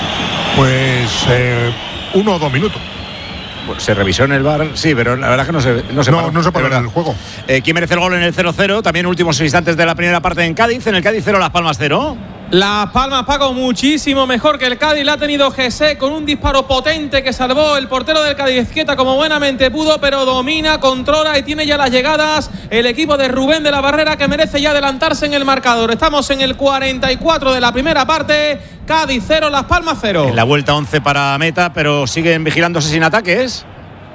Pues eh, uno o dos minutos. Bueno, se revisó en el bar, sí, pero la verdad es que no se, no se No, paró, no se de paró en verdad. el juego. Eh, ¿Quién merece el gol en el cero cero? También últimos instantes de la primera parte en Cádiz. En el Cádiz cero, Las Palmas cero. Las Palmas, Paco, muchísimo mejor que el Cádiz. La ha tenido José con un disparo potente que salvó el portero del Cádiz Izquierda como buenamente pudo, pero domina, controla y tiene ya las llegadas el equipo de Rubén de la Barrera, que merece ya adelantarse en el marcador. Estamos en el cuarenta y cuatro de la primera parte. Cádiz cero, Las Palmas cero. En la vuelta once para meta, pero siguen vigilándose sin ataques.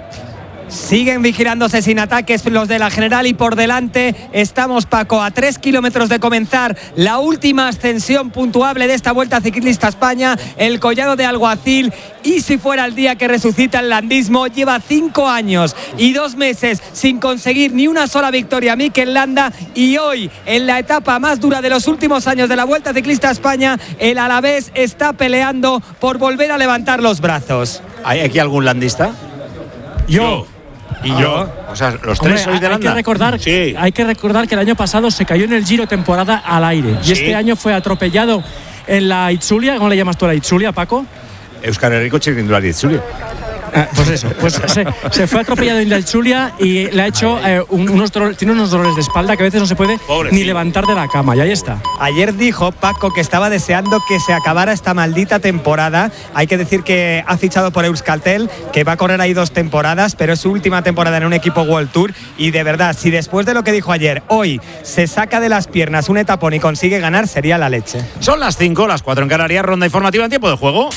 Siguen vigilándose sin ataques los de la General y por delante estamos, Paco, a tres kilómetros de comenzar la última ascensión puntuable de esta Vuelta Ciclista a España, el Collado de Alguacil. Y si fuera el día que resucita el landismo, lleva cinco años y dos meses sin conseguir ni una sola victoria Mikel Landa, y hoy, en la etapa más dura de los últimos años de la Vuelta Ciclista a España, el Alavés está peleando por volver a levantar los brazos. ¿Hay aquí algún landista? Yo. Y yo. O sea, los Hombre, tres sois de hay Landa. que recordar, Sí. hay que recordar que el año pasado se cayó en el Giro temporada al aire. Sí. Y este año fue atropellado en la Itzulia. ¿Cómo le llamas tú a la Itzulia, Paco? Euskal Herriko Txirrindulari Itzuli. Ah, pues eso, pues se, se fue atropellado en la Itzulia y le ha hecho eh, un- unos dolores, tiene unos dolores de espalda que a veces no se puede ni levantar de la cama. Y ahí está. Ayer dijo Paco que estaba deseando que se acabara esta maldita temporada. Hay que decir que ha fichado por Euskaltel, que va a correr ahí dos temporadas, pero es su última temporada en un equipo World Tour. Y de verdad, si después de lo que dijo ayer, hoy se saca de las piernas un etapón y consigue ganar, sería la leche. Son las cinco, las cuatro en Canarias. Ronda informativa en tiempo de juego.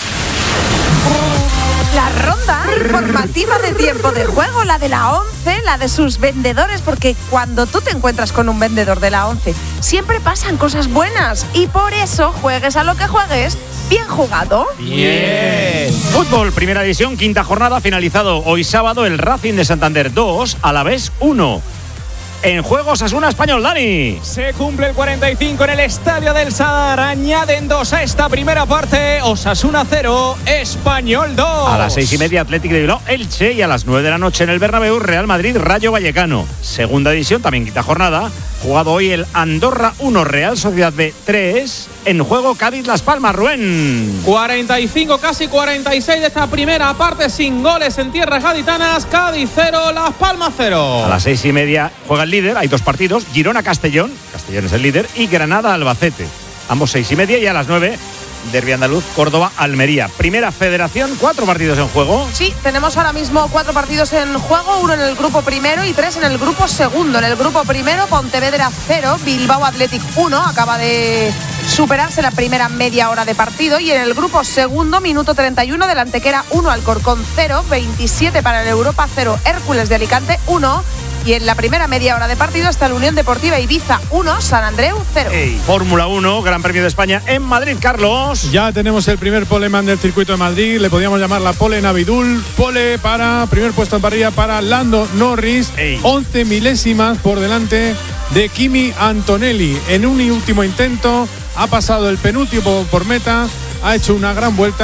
La ronda informativa de tiempo de juego, la de la once, la de sus vendedores, porque cuando tú te encuentras con un vendedor de la once, siempre pasan cosas buenas y por eso, juegues a lo que juegues, bien jugado. Bien. Fútbol, primera división, quinta jornada, finalizado hoy sábado el Racing de Santander dos, Alavés uno. En juego Osasuna Español, Dani. Se cumple el cuarenta y cinco en el Estadio del Sadar. Añaden dos a esta primera parte. Osasuna cero, Español dos. A las seis y media, Atlético de Bilbao, Elche, y a las nueve de la noche en el Bernabéu, Real Madrid, Rayo Vallecano. Segunda división, también quinta jornada. Jugado hoy el Andorra uno, Real Sociedad B tres. En juego Cádiz Las Palmas, Rubén. cuarenta y cinco, casi cuarenta y seis de esta primera parte sin goles en tierras gaditanas. Cádiz cero, Las Palmas cero. A las seis y media juega el líder, hay dos partidos, Girona-Castellón, Castellón es el líder, y Granada-Albacete. Ambos seis y media, y a las nueve, derbi andaluz, Córdoba-Almería. Primera federación, cuatro partidos en juego. Sí, tenemos ahora mismo cuatro partidos en juego, uno en el grupo primero y tres en el grupo segundo. En el grupo primero, Pontevedra cero, Bilbao Athletic uno, acaba de superarse la primera media hora de partido. Y en el grupo segundo, minuto treinta y uno, del Antequera uno, Alcorcón cero, veintisiete para el Europa cero, Hércules de Alicante uno. Y en la primera media hora de partido está la Unión Deportiva Ibiza uno, San Andreu cero. Fórmula uno, Gran Premio de España en Madrid, Carlos. Ya tenemos el primer poleman del circuito de Madrid, le podríamos llamar la pole Navidul. Pole para primer puesto en parrilla para Lando Norris, Ey. once milésimas por delante de Kimi Antonelli. En un último intento ha pasado el penúltimo por meta, ha hecho una gran vuelta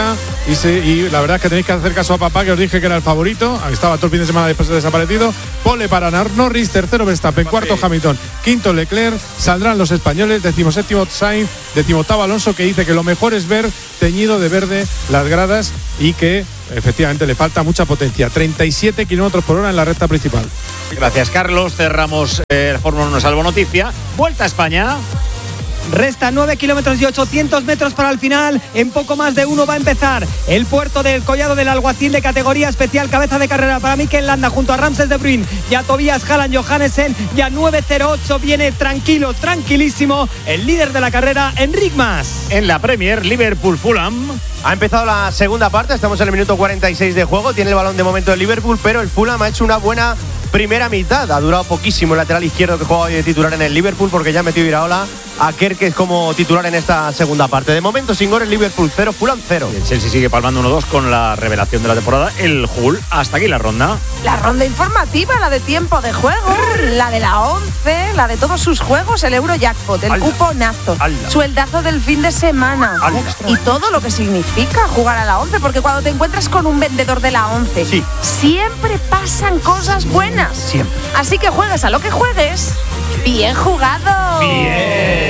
y, se, y la verdad es que tenéis que hacer caso a papá, que os dije que era el favorito. Estaba todo el fin de semana después de desaparecido. Pole para Norris, tercero Verstappen, cuarto Hamilton, quinto Leclerc. Saldrán los españoles, decimoséptimo Sainz, decimoctavo Alonso, que dice que lo mejor es ver teñido de verde las gradas y que efectivamente le falta mucha potencia. treinta y siete kilómetros por hora en la recta principal. Gracias, Carlos. Cerramos eh, la Fórmula uno Salvo Noticia. Vuelta a España. Resta nueve kilómetros y ochocientos metros para el final. En poco más de uno va a empezar el puerto del Collado del Alguacil de categoría especial. Cabeza de carrera para Mikel Landa junto a Ramses de Bruyn y a Tobias Halland Johannesen. Y a nueve cero ocho viene tranquilo, tranquilísimo el líder de la carrera, Enric Mas. En la Premier, Liverpool-Fulham. Ha empezado la segunda parte, estamos en el minuto cuarenta y seis de juego. Tiene el balón de momento el Liverpool, pero el Fulham ha hecho una buena primera mitad. Ha durado poquísimo el lateral izquierdo que juega hoy de titular en el Liverpool, porque ya ha metido Iraola a Kerkez como titular en esta segunda parte. De momento sin gol el Liverpool cero, Fulham cero. El Chelsea sigue palmando uno dos con la revelación de la temporada, el Hull. Hasta aquí la ronda. La ronda informativa, la de tiempo de juego, la de la once, la de todos sus juegos, el Eurojackpot, el cuponazo, sueldazo del fin de semana y todo lo que significa jugar a la once, porque cuando te encuentras con un vendedor de la once, sí, siempre pasan cosas buenas. Siempre. Así que juegues a lo que juegues, bien jugado. Bien.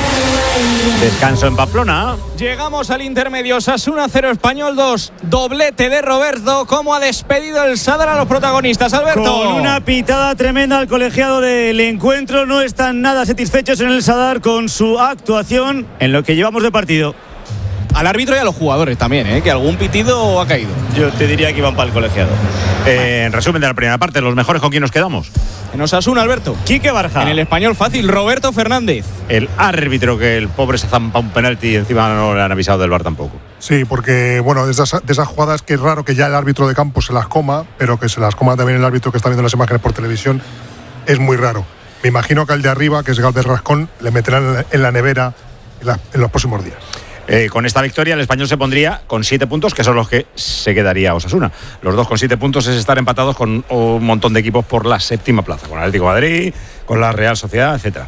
Descanso en Pamplona. Llegamos al intermedio. Osasuna cero, Español dos. Doblete de Roberto. ¿Cómo ha despedido el Sadar a los protagonistas, Alberto? Con una pitada tremenda al colegiado del encuentro. No están nada satisfechos en el Sadar con su actuación en lo que llevamos de partido. Al árbitro y a los jugadores también, ¿eh? Que algún pitido ha caído. Yo te diría que iban para el colegiado. Eh, en resumen de la primera parte, los mejores con quién nos quedamos. En Osasuna, Alberto. Quique Barja. En el Español fácil, Roberto Fernández. El árbitro, que el pobre se zampa un penalti y encima no le han avisado del V A R tampoco. Sí, porque bueno, de esas, de esas jugadas que es raro que ya el árbitro de campo se las coma, pero que se las coma también el árbitro que está viendo las imágenes por televisión, es muy raro. Me imagino que al de arriba, que es Galvez Rascón, le meterán en la nevera en, la, en los próximos días. Eh, con esta victoria el Español se pondría con siete puntos, que son los que se quedaría Osasuna. Los dos con siete puntos es estar empatados con un montón de equipos por la séptima plaza, con Atlético de Madrid, con la Real Sociedad, etcétera.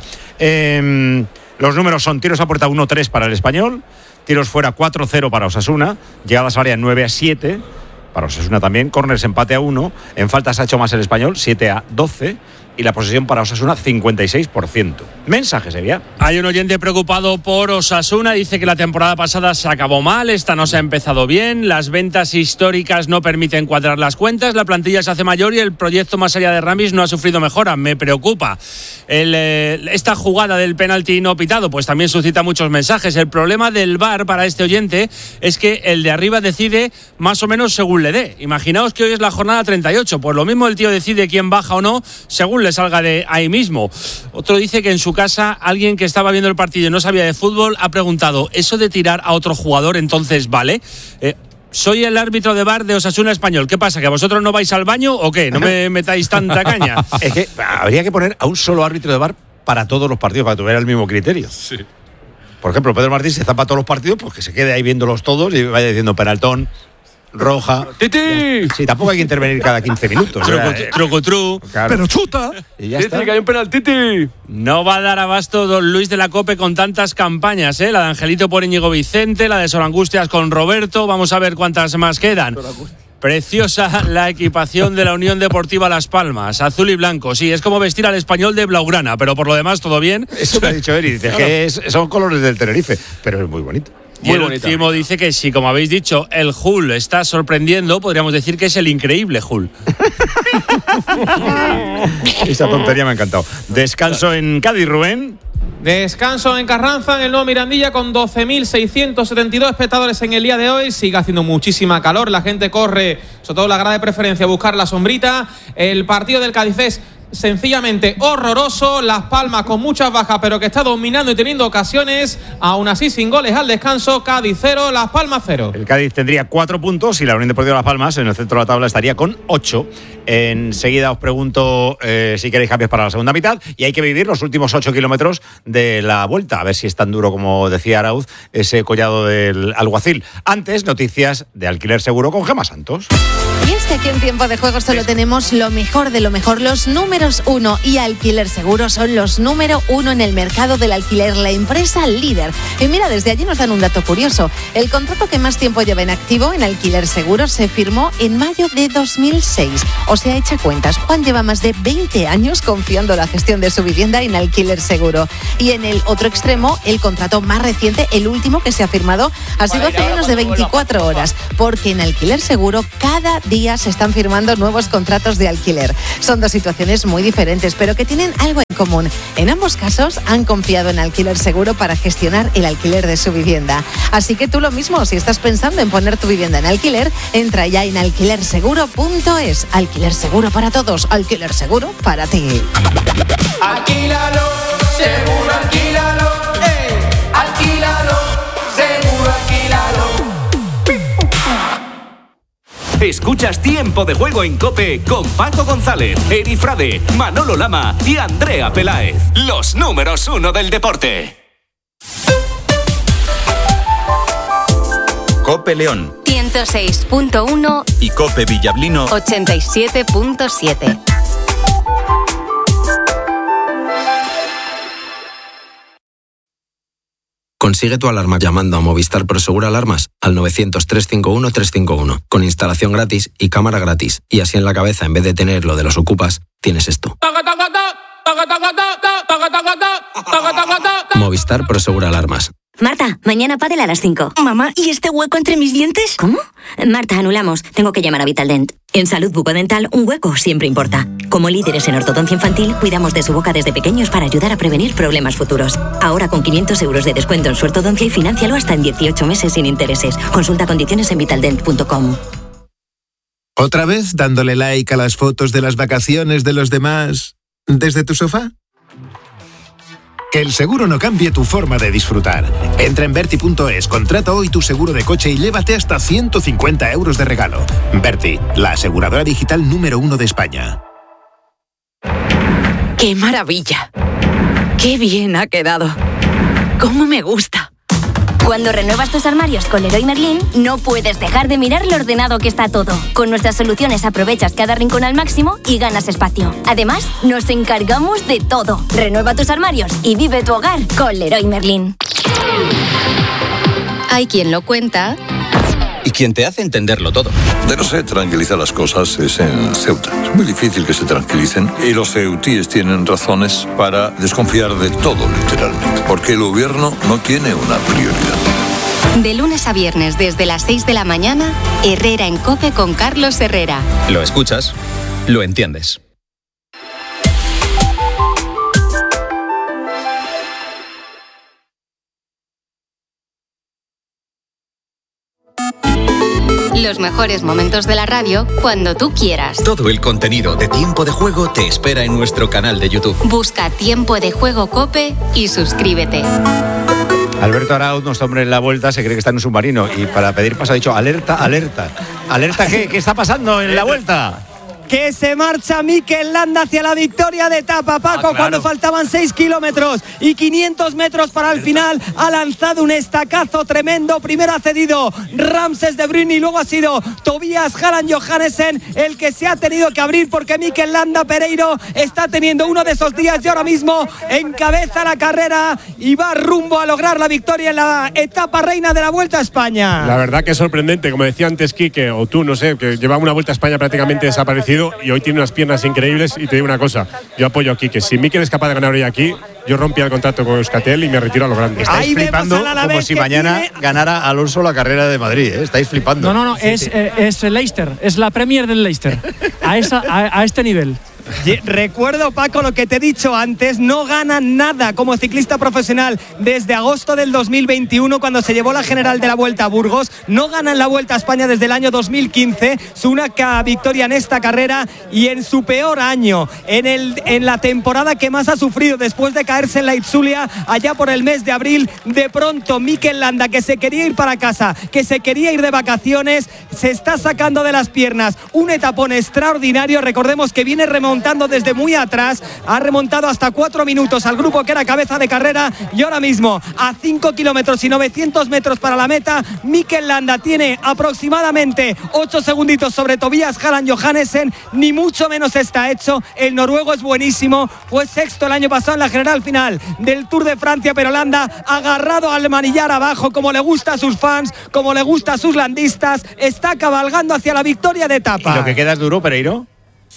Eh, los números son tiros a puerta uno tres para el Español, tiros fuera cuatro cero para Osasuna, llegadas a área nueve a siete para Osasuna también, córners empate a uno, en faltas ha hecho más el Español, siete a doce, y la posesión para Osasuna cincuenta y seis por ciento. Mensaje, Sevilla. Hay un oyente preocupado por Osasuna, dice que la temporada pasada se acabó mal, esta no se ha empezado bien, las ventas históricas no permiten cuadrar las cuentas, la plantilla se hace mayor y el proyecto más allá de Ramis no ha sufrido mejora, me preocupa. El, eh, esta jugada del penalti no pitado pues también suscita muchos mensajes. El problema del V A R para este oyente es que el de arriba decide más o menos según le dé. Imaginaos que hoy es la jornada treinta y ocho, pues lo mismo el tío decide quién baja o no según le salga de ahí mismo. Otro dice que en su casa alguien que estaba viendo el partido y no sabía de fútbol ha preguntado, ¿eso de tirar a otro jugador entonces vale? Eh, soy el árbitro de V A R de Osasuna Español. ¿Qué pasa? ¿Que vosotros no vais al baño o qué? ¿No me metáis tanta caña? Es que habría que poner a un solo árbitro de V A R para todos los partidos, para que tuviera el mismo criterio. Sí. Por ejemplo, Pedro Martín se zampa todos los partidos, pues que se quede ahí viéndolos todos y vaya diciendo penaltón, roja. ¡Titi! Sí, tampoco hay que intervenir cada quince minutos. Trucutru. Claro. ¡Pero chuta! Y ya está. Que hay un penaltiti. No va a dar abasto don Luis de la Cope con tantas campañas, ¿eh? La de Angelito por Íñigo Vicente, la de Sor Angustias con Roberto. Vamos a ver cuántas más quedan. Preciosa la equipación de la Unión Deportiva Las Palmas, azul y blanco. Sí, es como vestir al Español de blaugrana, pero por lo demás todo bien. Eso me ha dicho Eri, dice claro. que es, son colores del Tenerife, pero es muy bonito. Y el último dice que si, como habéis dicho, el Hull está sorprendiendo, podríamos decir que es el increíble Hull. Esa tontería me ha encantado. Descanso en Cádiz, Rubén. Descanso en Carranza, en el nuevo Mirandilla, con doce mil seiscientos setenta y dos espectadores en el día de hoy. Sigue haciendo muchísima calor, la gente corre, sobre todo la grada de preferencia, a buscar la sombrita. El partido del Cádiz es sencillamente horroroso. Las Palmas con muchas bajas, pero que está dominando y teniendo ocasiones. Aún así, sin goles al descanso. Cádiz cero, Las Palmas cero. El Cádiz tendría cuatro puntos y la Unión Deportiva Las Palmas en el centro de la tabla estaría con ocho. Enseguida os pregunto eh, si queréis cambios para la segunda mitad, y hay que vivir los últimos ocho kilómetros de la vuelta, a ver si es tan duro como decía Arauz ese collado del Alguacil. Antes, noticias de Alquiler Seguro con Gemma Santos. Y es que aquí en Tiempo de Juego solo tenemos lo mejor de lo mejor, los números números uno y Alquiler Seguro son los número uno en el mercado del alquiler, la empresa líder. Y mira, desde allí nos dan un dato curioso. El contrato que más tiempo lleva en activo en Alquiler Seguro se firmó en mayo de dos mil seis. O sea, echa cuentas, Juan lleva más de veinte años confiando la gestión de su vivienda en Alquiler Seguro. Y en el otro extremo, el contrato más reciente, el último que se ha firmado, ha sido hace menos de veinticuatro horas, porque en Alquiler Seguro cada día se están firmando nuevos contratos de alquiler. Son dos situaciones muy diferentes, pero que tienen algo en común. En ambos casos han confiado en Alquiler Seguro para gestionar el alquiler de su vivienda. Así que tú lo mismo, si estás pensando en poner tu vivienda en alquiler, entra ya en alquiler seguro punto es. Alquiler Seguro para todos, Alquiler Seguro para ti. Alquílalo, seguro alquílalo, eh, alquílalo, seguro alquílalo. Escuchas Tiempo de Juego en COPE con Paco González, Eri Frade, Manolo Lama y Andrea Peláez. Los números uno del deporte. COPE León ciento seis punto uno y COPE Villablino ochenta y siete punto siete. Consigue tu alarma llamando a Movistar Prosegur Alarmas al novecientos, trescientos cincuenta y uno, trescientos cincuenta y uno, con instalación gratis y cámara gratis. Y así en la cabeza, en vez de tener lo de los ocupas, tienes esto. Movistar Prosegur Alarmas. Marta, mañana pádel a las cinco. Mamá, ¿y este hueco entre mis dientes? ¿Cómo? Marta, anulamos. Tengo que llamar a Vitaldent. En salud bucodental, un hueco siempre importa. Como líderes en ortodoncia infantil, cuidamos de su boca desde pequeños para ayudar a prevenir problemas futuros. Ahora con quinientos euros de descuento en su ortodoncia y financialo hasta en dieciocho meses sin intereses. Consulta condiciones en vitaldent punto com. ¿Otra vez dándole like a las fotos de las vacaciones de los demás desde tu sofá? Que el seguro no cambie tu forma de disfrutar. Entra en Berti punto es, contrata hoy tu seguro de coche y llévate hasta ciento cincuenta euros de regalo. Berti, la aseguradora digital número uno de España. ¡Qué maravilla! ¡Qué bien ha quedado! ¡Cómo me gusta! Cuando renuevas tus armarios con Leroy Merlin, no puedes dejar de mirar lo ordenado que está todo. Con nuestras soluciones aprovechas cada rincón al máximo y ganas espacio. Además, nos encargamos de todo. Renueva tus armarios y vive tu hogar con Leroy Merlin. Hay quien lo cuenta y quien te hace entenderlo todo. De no se tranquilizar las cosas es en Ceuta. Es muy difícil que se tranquilicen y los ceutíes tienen razones para desconfiar de todo, literalmente. Porque el gobierno no tiene una prioridad. De lunes a viernes desde las seis de la mañana, Herrera en COPE con Carlos Herrera. Lo escuchas, lo entiendes. Los mejores momentos de la radio cuando tú quieras. Todo el contenido de Tiempo de Juego te espera en nuestro canal de YouTube. Busca Tiempo de Juego COPE y suscríbete. Alberto Arauz, nuestro hombre en la vuelta, se cree que está en un submarino y para pedir paso ha dicho alerta, alerta. ¿Alerta qué? ¿Qué está pasando en la vuelta? Que se marcha Mikel Landa hacia la victoria de etapa, Paco, ah, claro. Cuando faltaban seis kilómetros y quinientos metros para el final, ha lanzado un estacazo tremendo. Primero ha cedido Ramses de Bruyne y luego ha sido Tobias Haaland Johannesen el que se ha tenido que abrir, porque Mikel Landa Pereiro está teniendo uno de esos días y ahora mismo encabeza la carrera y va rumbo a lograr la victoria en la etapa reina de la Vuelta a España. La verdad que es sorprendente, como decía antes Quique, o tú, no sé, que llevaba una Vuelta a España prácticamente desaparecido y hoy tiene unas piernas increíbles. Y te digo una cosa, yo apoyo aquí que si Mikel es capaz de ganar hoy aquí, yo rompía el contrato con Euskaltel y me retiro a lo grande. Estáis flipando como si mañana tiene... ganara Alonso la carrera de Madrid, ¿eh? Estáis flipando. No, no, no, sí, es, sí. Eh, es Leicester, es la Premier del Leicester, a, esa, a, a este nivel. Recuerdo, Paco, lo que te he dicho antes, no gana nada como ciclista profesional desde agosto del dos mil veintiuno, cuando se llevó la general de la Vuelta a Burgos. No gana en la Vuelta a España desde el año dos mil quince, su única victoria en esta carrera, y en su peor año, en, el, en la temporada que más ha sufrido después de caerse en la Itzulia allá por el mes de abril. De pronto Mikel Landa, que se quería ir para casa, que se quería ir de vacaciones, se está sacando de las piernas un etapón extraordinario. Recordemos que viene remontando remontando desde muy atrás, ha remontado hasta cuatro minutos al grupo que era cabeza de carrera y ahora mismo a cinco kilómetros y novecientos metros para la meta, Mikel Landa tiene aproximadamente ocho segunditos sobre Tobias Halland Johannesen, ni mucho menos está hecho, el noruego es buenísimo, fue sexto el año pasado en la general final del Tour de Francia, pero Landa agarrado al manillar abajo como le gusta a sus fans, como le gusta a sus landistas, está cabalgando hacia la victoria de etapa. ¿Y lo que queda es duro, Pereiro?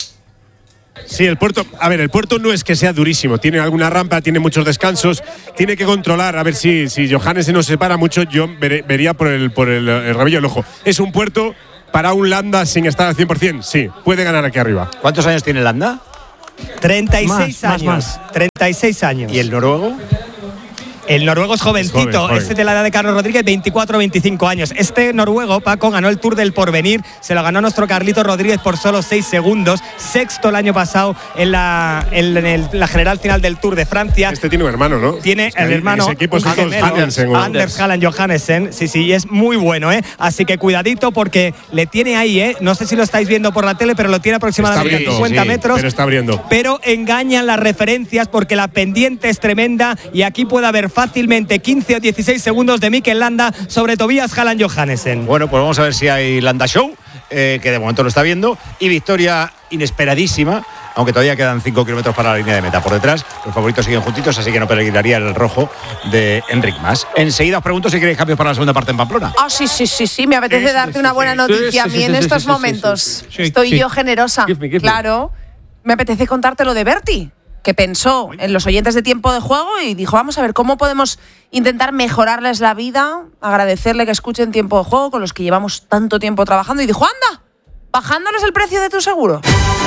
Sí, el puerto, a ver, el puerto no es que sea durísimo, tiene alguna rampa, tiene muchos descansos, tiene que controlar, a ver si, si Johannesen nos separa mucho, yo ver, vería por el, por el, el rabillo del ojo. Es un puerto para un Landa sin estar al cien por ciento, sí, puede ganar aquí arriba. ¿Cuántos años tiene Landa? treinta y seis Más, años. más, más. treinta y seis años. ¿Y el noruego? El noruego es jovencito, es joven, joven. Este de la edad de Carlos Rodríguez, veinticuatro veinticinco años. Este noruego, Paco, ganó el Tour del Porvenir, se lo ganó nuestro Carlito Rodríguez por solo seis segundos, sexto el año pasado en la, en, en el, la general final del Tour de Francia. Este tiene un hermano, ¿no? Tiene es que el hermano ese equipo es un todos gemelo, Andersen, Anders Halland Johannesen, sí, sí, y es muy bueno, ¿eh? Así que cuidadito porque le tiene ahí, ¿eh? No sé si lo estáis viendo por la tele, pero lo tiene aproximadamente abriendo, cincuenta sí, metros. pero está abriendo. Pero engañan las referencias porque la pendiente es tremenda y aquí puede haber fácilmente quince o dieciséis segundos de Mikel Landa sobre Tobias Halland Johannesen. Bueno, pues vamos a ver si hay Landa Show, eh, que de momento lo está viendo, y victoria inesperadísima, aunque todavía quedan cinco kilómetros para la línea de meta. Por detrás, los favoritos siguen juntitos, así que no peligraría el rojo de Enric Mas. Enseguida os pregunto si queréis cambios para la segunda parte en Pamplona. Ah, sí, sí, sí, sí, me apetece Sí, darte sí, una sí, buena sí. noticia Sí, a sí, mí sí, en sí, estos sí, sí, momentos. sí, sí. Estoy Sí. yo generosa. Give me, give me. Claro, me apetece contarte lo de Berti, que pensó en los oyentes de Tiempo de Juego y dijo, vamos a ver cómo podemos intentar mejorarles la vida, agradecerle que escuchen Tiempo de Juego con los que llevamos tanto tiempo trabajando, y dijo, anda, bajándoles el precio de tu seguro.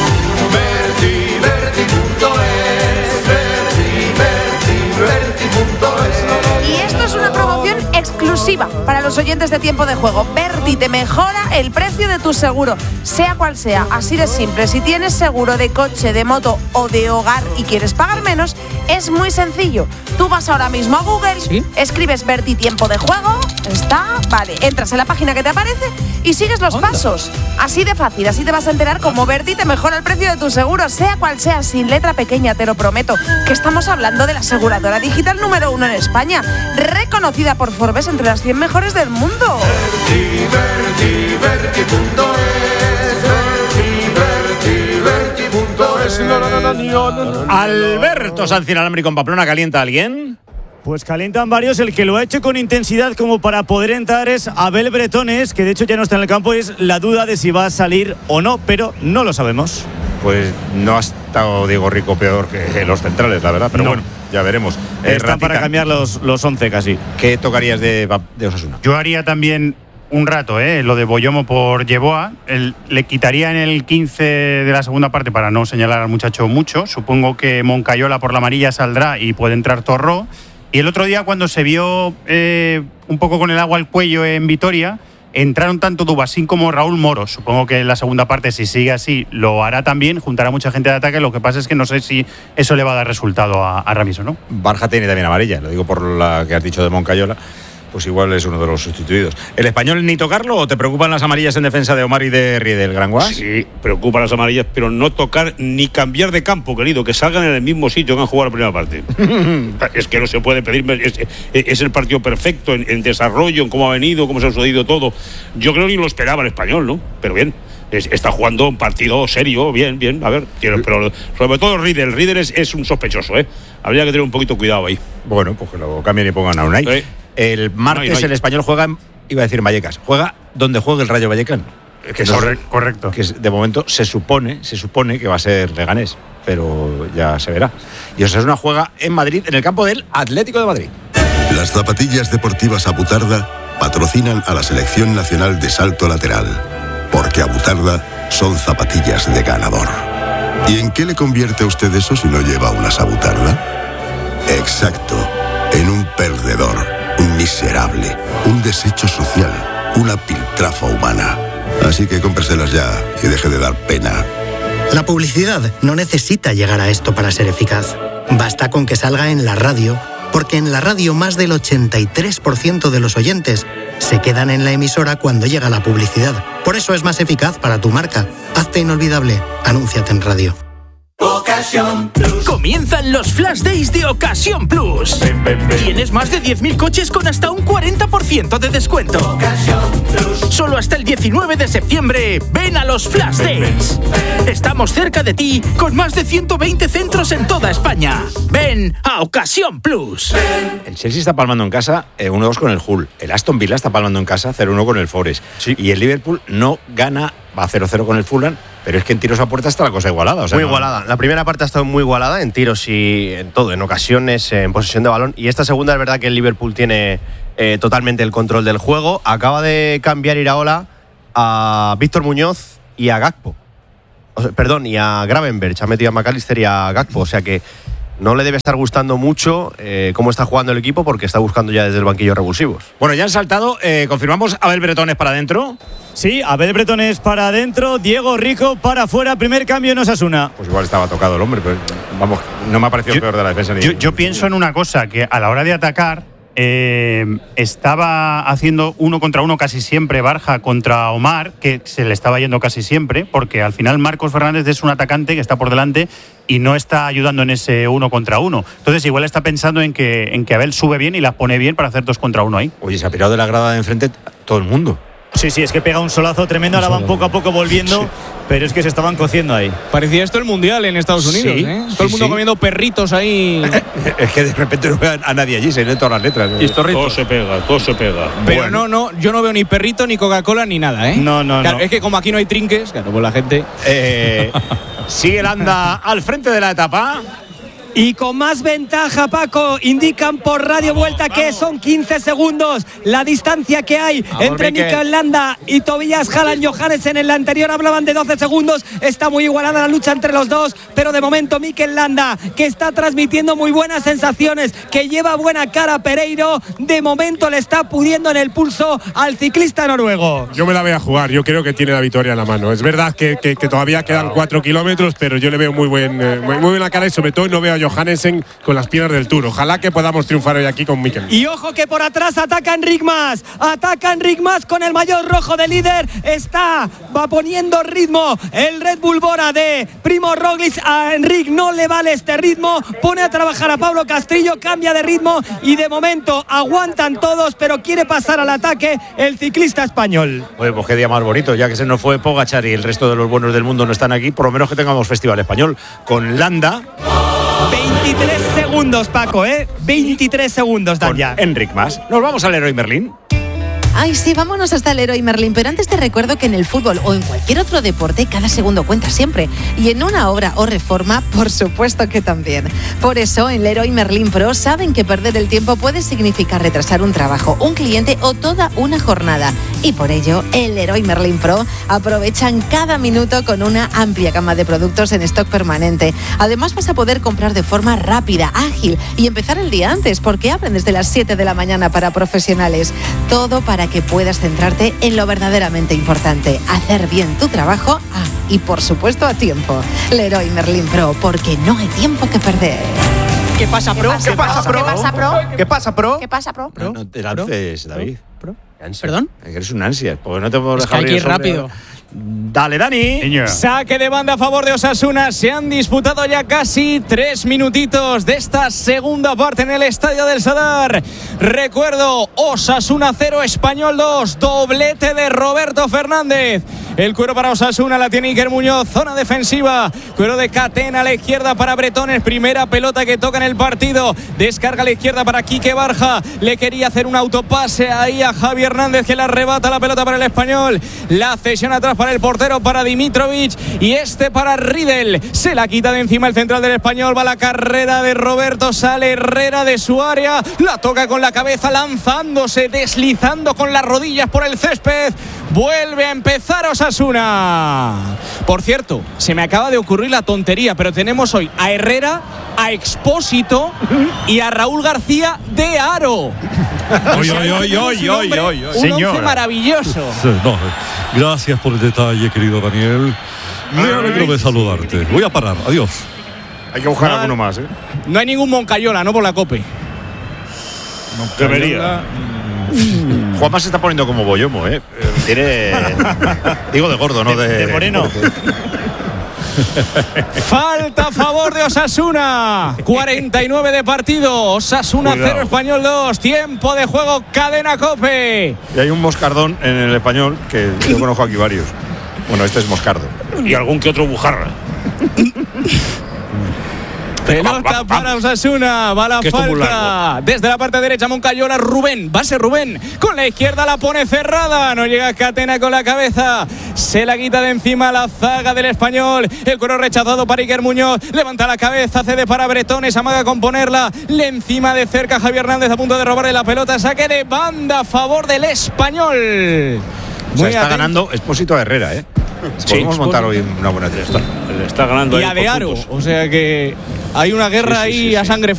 Berti, Berti punto es, Berti, Berti, Berti punto es. Y esto es una promoción exclusiva para los oyentes de Tiempo de Juego. Berti te mejora el precio de tu seguro, sea cual sea, así de simple. Si tienes seguro de coche, de moto o de hogar y quieres pagar menos, es muy sencillo. Tú vas ahora mismo a Google, ¿sí? Escribes Berti Tiempo de Juego, está, vale, entras en la página que te aparece y sigues los Onda. pasos. Así de fácil, así te vas a enterar cómo Berti te mejora el precio de tu seguro, sea cual sea, sin letra pequeña, te lo prometo, que estamos hablando de la aseguradora digital número uno en España, reconocida por Forbes entre las cien mejores del mundo. Berti, Berti, Berti punto es, Berti, Berti, Berti punto es. No, no, no, no, no, no. Alberto Sanz inalámbrico en Pamplona, ¿calienta a alguien? Pues calientan varios. El que lo ha hecho con intensidad como para poder entrar es Abel Bretones, que de hecho ya no está en el campo. Es la duda de si va a salir o no, pero no lo sabemos. Pues no ha estado Diego Rico peor que los centrales, la verdad, pero No. bueno, ya veremos. Eh, Están para Ratita, cambiar los, los once casi. ¿qué tocarías de, de Osasuna? Yo haría también un rato, ¿eh? Lo de Boyomo por Yeboa. El- le quitaría en el quince de la segunda parte para no señalar al muchacho mucho. Supongo que Moncayola por la amarilla saldrá y puede entrar Torró. Y el otro día, cuando se vio eh, un poco con el agua al cuello en Vitoria, entraron tanto Dubasín como Raúl Moro. Supongo que en la segunda parte, si sigue así, lo hará también, juntará mucha gente de ataque. Lo que pasa es que no sé si eso le va a dar resultado a, a Ramis o no. Barja tiene también amarilla, lo digo por la que has dicho de Moncayola, pues igual es uno de los sustituidos. ¿El español ni tocarlo o te preocupan las amarillas en defensa de Omar y de Riedel, Gran Guas? Sí, preocupan las amarillas, pero no tocar ni cambiar de campo, querido, que salgan en el mismo sitio que han jugado la primera parte. Es que no se puede pedir, es, es el partido perfecto en, en desarrollo, en cómo ha venido, cómo se ha sucedido todo. Yo creo que ni lo esperaba el español, ¿no? Pero bien. Es, está jugando un partido serio, bien, bien, a ver, quiero, pero sobre todo Riedel, Riedel es, es un sospechoso, ¿eh? Habría que tener un poquito cuidado ahí. Bueno, pues que lo cambien y pongan a Unai. Sí. El martes No hay, no hay. el español juega, en- iba a decir en Vallecas, juega donde juegue el Rayo Vallecano. Que no- Corre- correcto. Que es- de momento se supone, se supone que va a ser Leganés, pero ya se verá. Y Osasuna juega en Madrid, en el campo del Atlético de Madrid. Las zapatillas deportivas Abutarda patrocinan a la Selección Nacional de Salto Lateral, porque Abutarda son zapatillas de ganador. ¿Y en qué le convierte a usted eso si no lleva unas Abutarda? Exacto, en un perdedor, un miserable, un desecho social, una piltrafa humana. Así que cómpreselas ya y deje de dar pena. La publicidad no necesita llegar a esto para ser eficaz. Basta con que salga en la radio, porque en la radio más del ochenta y tres por ciento de los oyentes se quedan en la emisora cuando llega la publicidad. Por eso es más eficaz para tu marca. Hazte inolvidable. Anúnciate en radio. Ocasión Plus. Comienzan los Flash Days de Ocasión Plus. Ven, ven, ven. Tienes más de diez mil coches con hasta un cuarenta por ciento de descuento. Ocasión Plus. Solo hasta el diecinueve de septiembre. Ven a los Flash ven, Days. Ven, ven. Estamos cerca de ti con más de ciento veinte centros en toda España. Ven a Ocasión Plus. Ven. El Chelsea está palmando en casa eh, uno dos con el Hull. El Aston Villa está palmando en casa cero uno con el Forest. Sí. Y el Liverpool no gana, va cero cero con el Fulham. Pero es que en tiros a puerta está la cosa igualada. O sea, muy no, igualada. La primera parte ha estado muy igualada en tiros y en todo, en ocasiones, en posesión de balón. Y esta segunda es verdad que el Liverpool tiene eh, totalmente el control del juego. Acaba de cambiar Iraola a Víctor Muñoz y a Gakpo. O sea, perdón, y a Gravenberch. Ha metido a McAllister y a Gakpo. O sea que no le debe estar gustando mucho eh, cómo está jugando el equipo porque está buscando ya desde el banquillo revulsivos. Bueno, ya han saltado. Eh, ¿Confirmamos Abel Bretones para adentro? Sí, Abel Bretones para adentro, Diego Rico para afuera, primer cambio en Osasuna. Pues igual estaba tocado el hombre, pero vamos, no me ha parecido yo, peor de la defensa. Ni yo, yo pienso en una cosa, que a la hora de atacar eh, estaba haciendo uno contra uno casi siempre Barja contra Omar, que se le estaba yendo casi siempre, porque al final Marcos Fernández es un atacante que está por delante y no está ayudando en ese uno contra uno. Entonces igual está pensando en que, en que Abel sube bien y las pone bien para hacer dos contra uno ahí. Oye, se ha pirado de la grada de enfrente todo el mundo. Sí, sí, es que pega un solazo tremendo, ahora van poco a poco volviendo, sí. Pero es que se estaban cociendo ahí. Parecía esto el Mundial en Estados Unidos, sí, ¿eh? Sí, todo el mundo sí. comiendo perritos ahí. Es que de repente no veo a nadie allí, se leen todas las letras. Y estorritos. Todo se pega, todo se pega. Pero bueno. no, no, yo no veo ni perrito, ni Coca-Cola, ni nada, ¿eh? No, no, claro, no. Es que como aquí no hay trinques, claro, pues la gente… Eh, sigue el Anda al frente de la etapa. Y con más ventaja, Paco, indican por Radio Vuelta que son quince segundos la distancia que hay Vamos, entre Mikel. Mikel Landa y Tobias Haaland Johannessen. En la anterior hablaban de doce segundos, está muy igualada la lucha entre los dos, pero de momento Mikel Landa, que está transmitiendo muy buenas sensaciones, que lleva buena cara a Pereiro, de momento le está pudiendo en el pulso al ciclista noruego. Yo me la voy a jugar, yo creo que tiene la victoria en la mano. Es verdad que, que, que todavía quedan cuatro kilómetros, pero yo le veo muy, buen, eh, muy, muy buena cara y sobre todo no veo a Johannessen con las piernas del Tour. Ojalá que podamos triunfar hoy aquí con Mikel. Y ojo que por atrás ataca Enric Mas, ataca Enric Mas con el maillot rojo de líder, está, va poniendo ritmo el Red Bull Bora de Primo Roglic. A Enric no le vale este ritmo, pone a trabajar a Pablo Castrillo, cambia de ritmo y de momento aguantan todos, pero quiere pasar al ataque el ciclista español. Oye, pues qué día más bonito, ya que se nos fue Pogačar y el resto de los buenos del mundo no están aquí, por lo menos que tengamos festival español con Landa. veintitrés segundos, Paco, ¿eh? veintitrés segundos dan ya. Enric Mas. Nos vamos al Leroy Merlin. Ay, sí, vámonos hasta el Leroy Merlin, pero antes te recuerdo que en el fútbol o en cualquier otro deporte cada segundo cuenta siempre. Y en una obra o reforma, por supuesto que también. Por eso, en Leroy Merlin Pro saben que perder el tiempo puede significar retrasar un trabajo, un cliente o toda una jornada. Y por ello, en Leroy Merlin Pro aprovechan cada minuto con una amplia gama de productos en stock permanente. Además, vas a poder comprar de forma rápida, ágil y empezar el día antes, porque abren desde las siete de la mañana para profesionales. Todo para que puedas centrarte en lo verdaderamente importante, hacer bien tu trabajo ah, y por supuesto a tiempo. Leroy Merlin Pro, porque no hay tiempo que perder. ¿Qué pasa, Pro? ¿Qué pasa, Pro? ¿Qué pasa, Pro? ¿Qué pasa, Pro? ¿Qué pasa, Pro? No, no te lances, David. ¿Pro? ¿Perdón? Eres un ansia, porque no te puedo Es que dejar hay que ir sobre- rápido. Dale, Dani. Señor. Saque de banda a favor de Osasuna. Se han disputado ya casi tres minutitos de esta segunda parte en el Estadio del Sadar. Recuerdo, Osasuna cero, Español dos. Doblete de Roberto Fernández. El cuero para Osasuna la tiene Iker Muñoz. Zona defensiva. Cuero de Catena a la izquierda para Bretones. Primera pelota que toca en el partido. Descarga a la izquierda para Quique Barja. Le quería hacer un autopase ahí a Javi Hernández, que le arrebata la pelota para el Español. La cesión atrás para el portero, para Dimitrovic, y este para Riedel. Se la quita de encima el central del Español. Va la carrera de Roberto, sale Herrera de su área, la toca con la cabeza, lanzándose, deslizando con las rodillas por el césped. Vuelve a empezar Osasuna. Por cierto, se me acaba de ocurrir la tontería, pero tenemos hoy a Herrera, a Expósito y a Raúl García de Aro. Oy, oy, oy, oy, oy, oy, oy. Un once maravilloso. Sí, no, gracias por el detalle, querido Daniel. Me alegro de saludarte. Voy a parar. Adiós. Hay que buscar No, alguno más, ¿eh? No hay ningún Moncayola, no por la COPE. Debería. Juanma se está poniendo como Boyomo, ¿eh? Tiene. Digo de gordo, no de. De moreno. Falta a favor de Osasuna. cuarenta y nueve de partido. Osasuna cero, Español dos. Tiempo de juego, Cadena COPE. Y hay un moscardón en el Español que yo conozco aquí varios. Bueno, este es moscardo. Y algún que otro bujarra. Pelota para Osasuna, va la falta. Desde la parte derecha, Moncayola, Rubén, base Rubén. Con la izquierda la pone cerrada. No llega Catena con la cabeza. Se la quita de encima la zaga del Español. El cuero rechazado para Iker Muñoz. Levanta la cabeza, cede para Bretones, amaga con ponerla. Le encima de cerca Javier Hernández a punto de robarle la pelota. Saque de banda a favor del Español. O sea, está ganando Expósito a Herrera, ¿eh? Sí, Podemos montar hoy una buena está, le está ganando y a De Aro, o sea que hay una guerra sí, sí, ahí sí, a sangre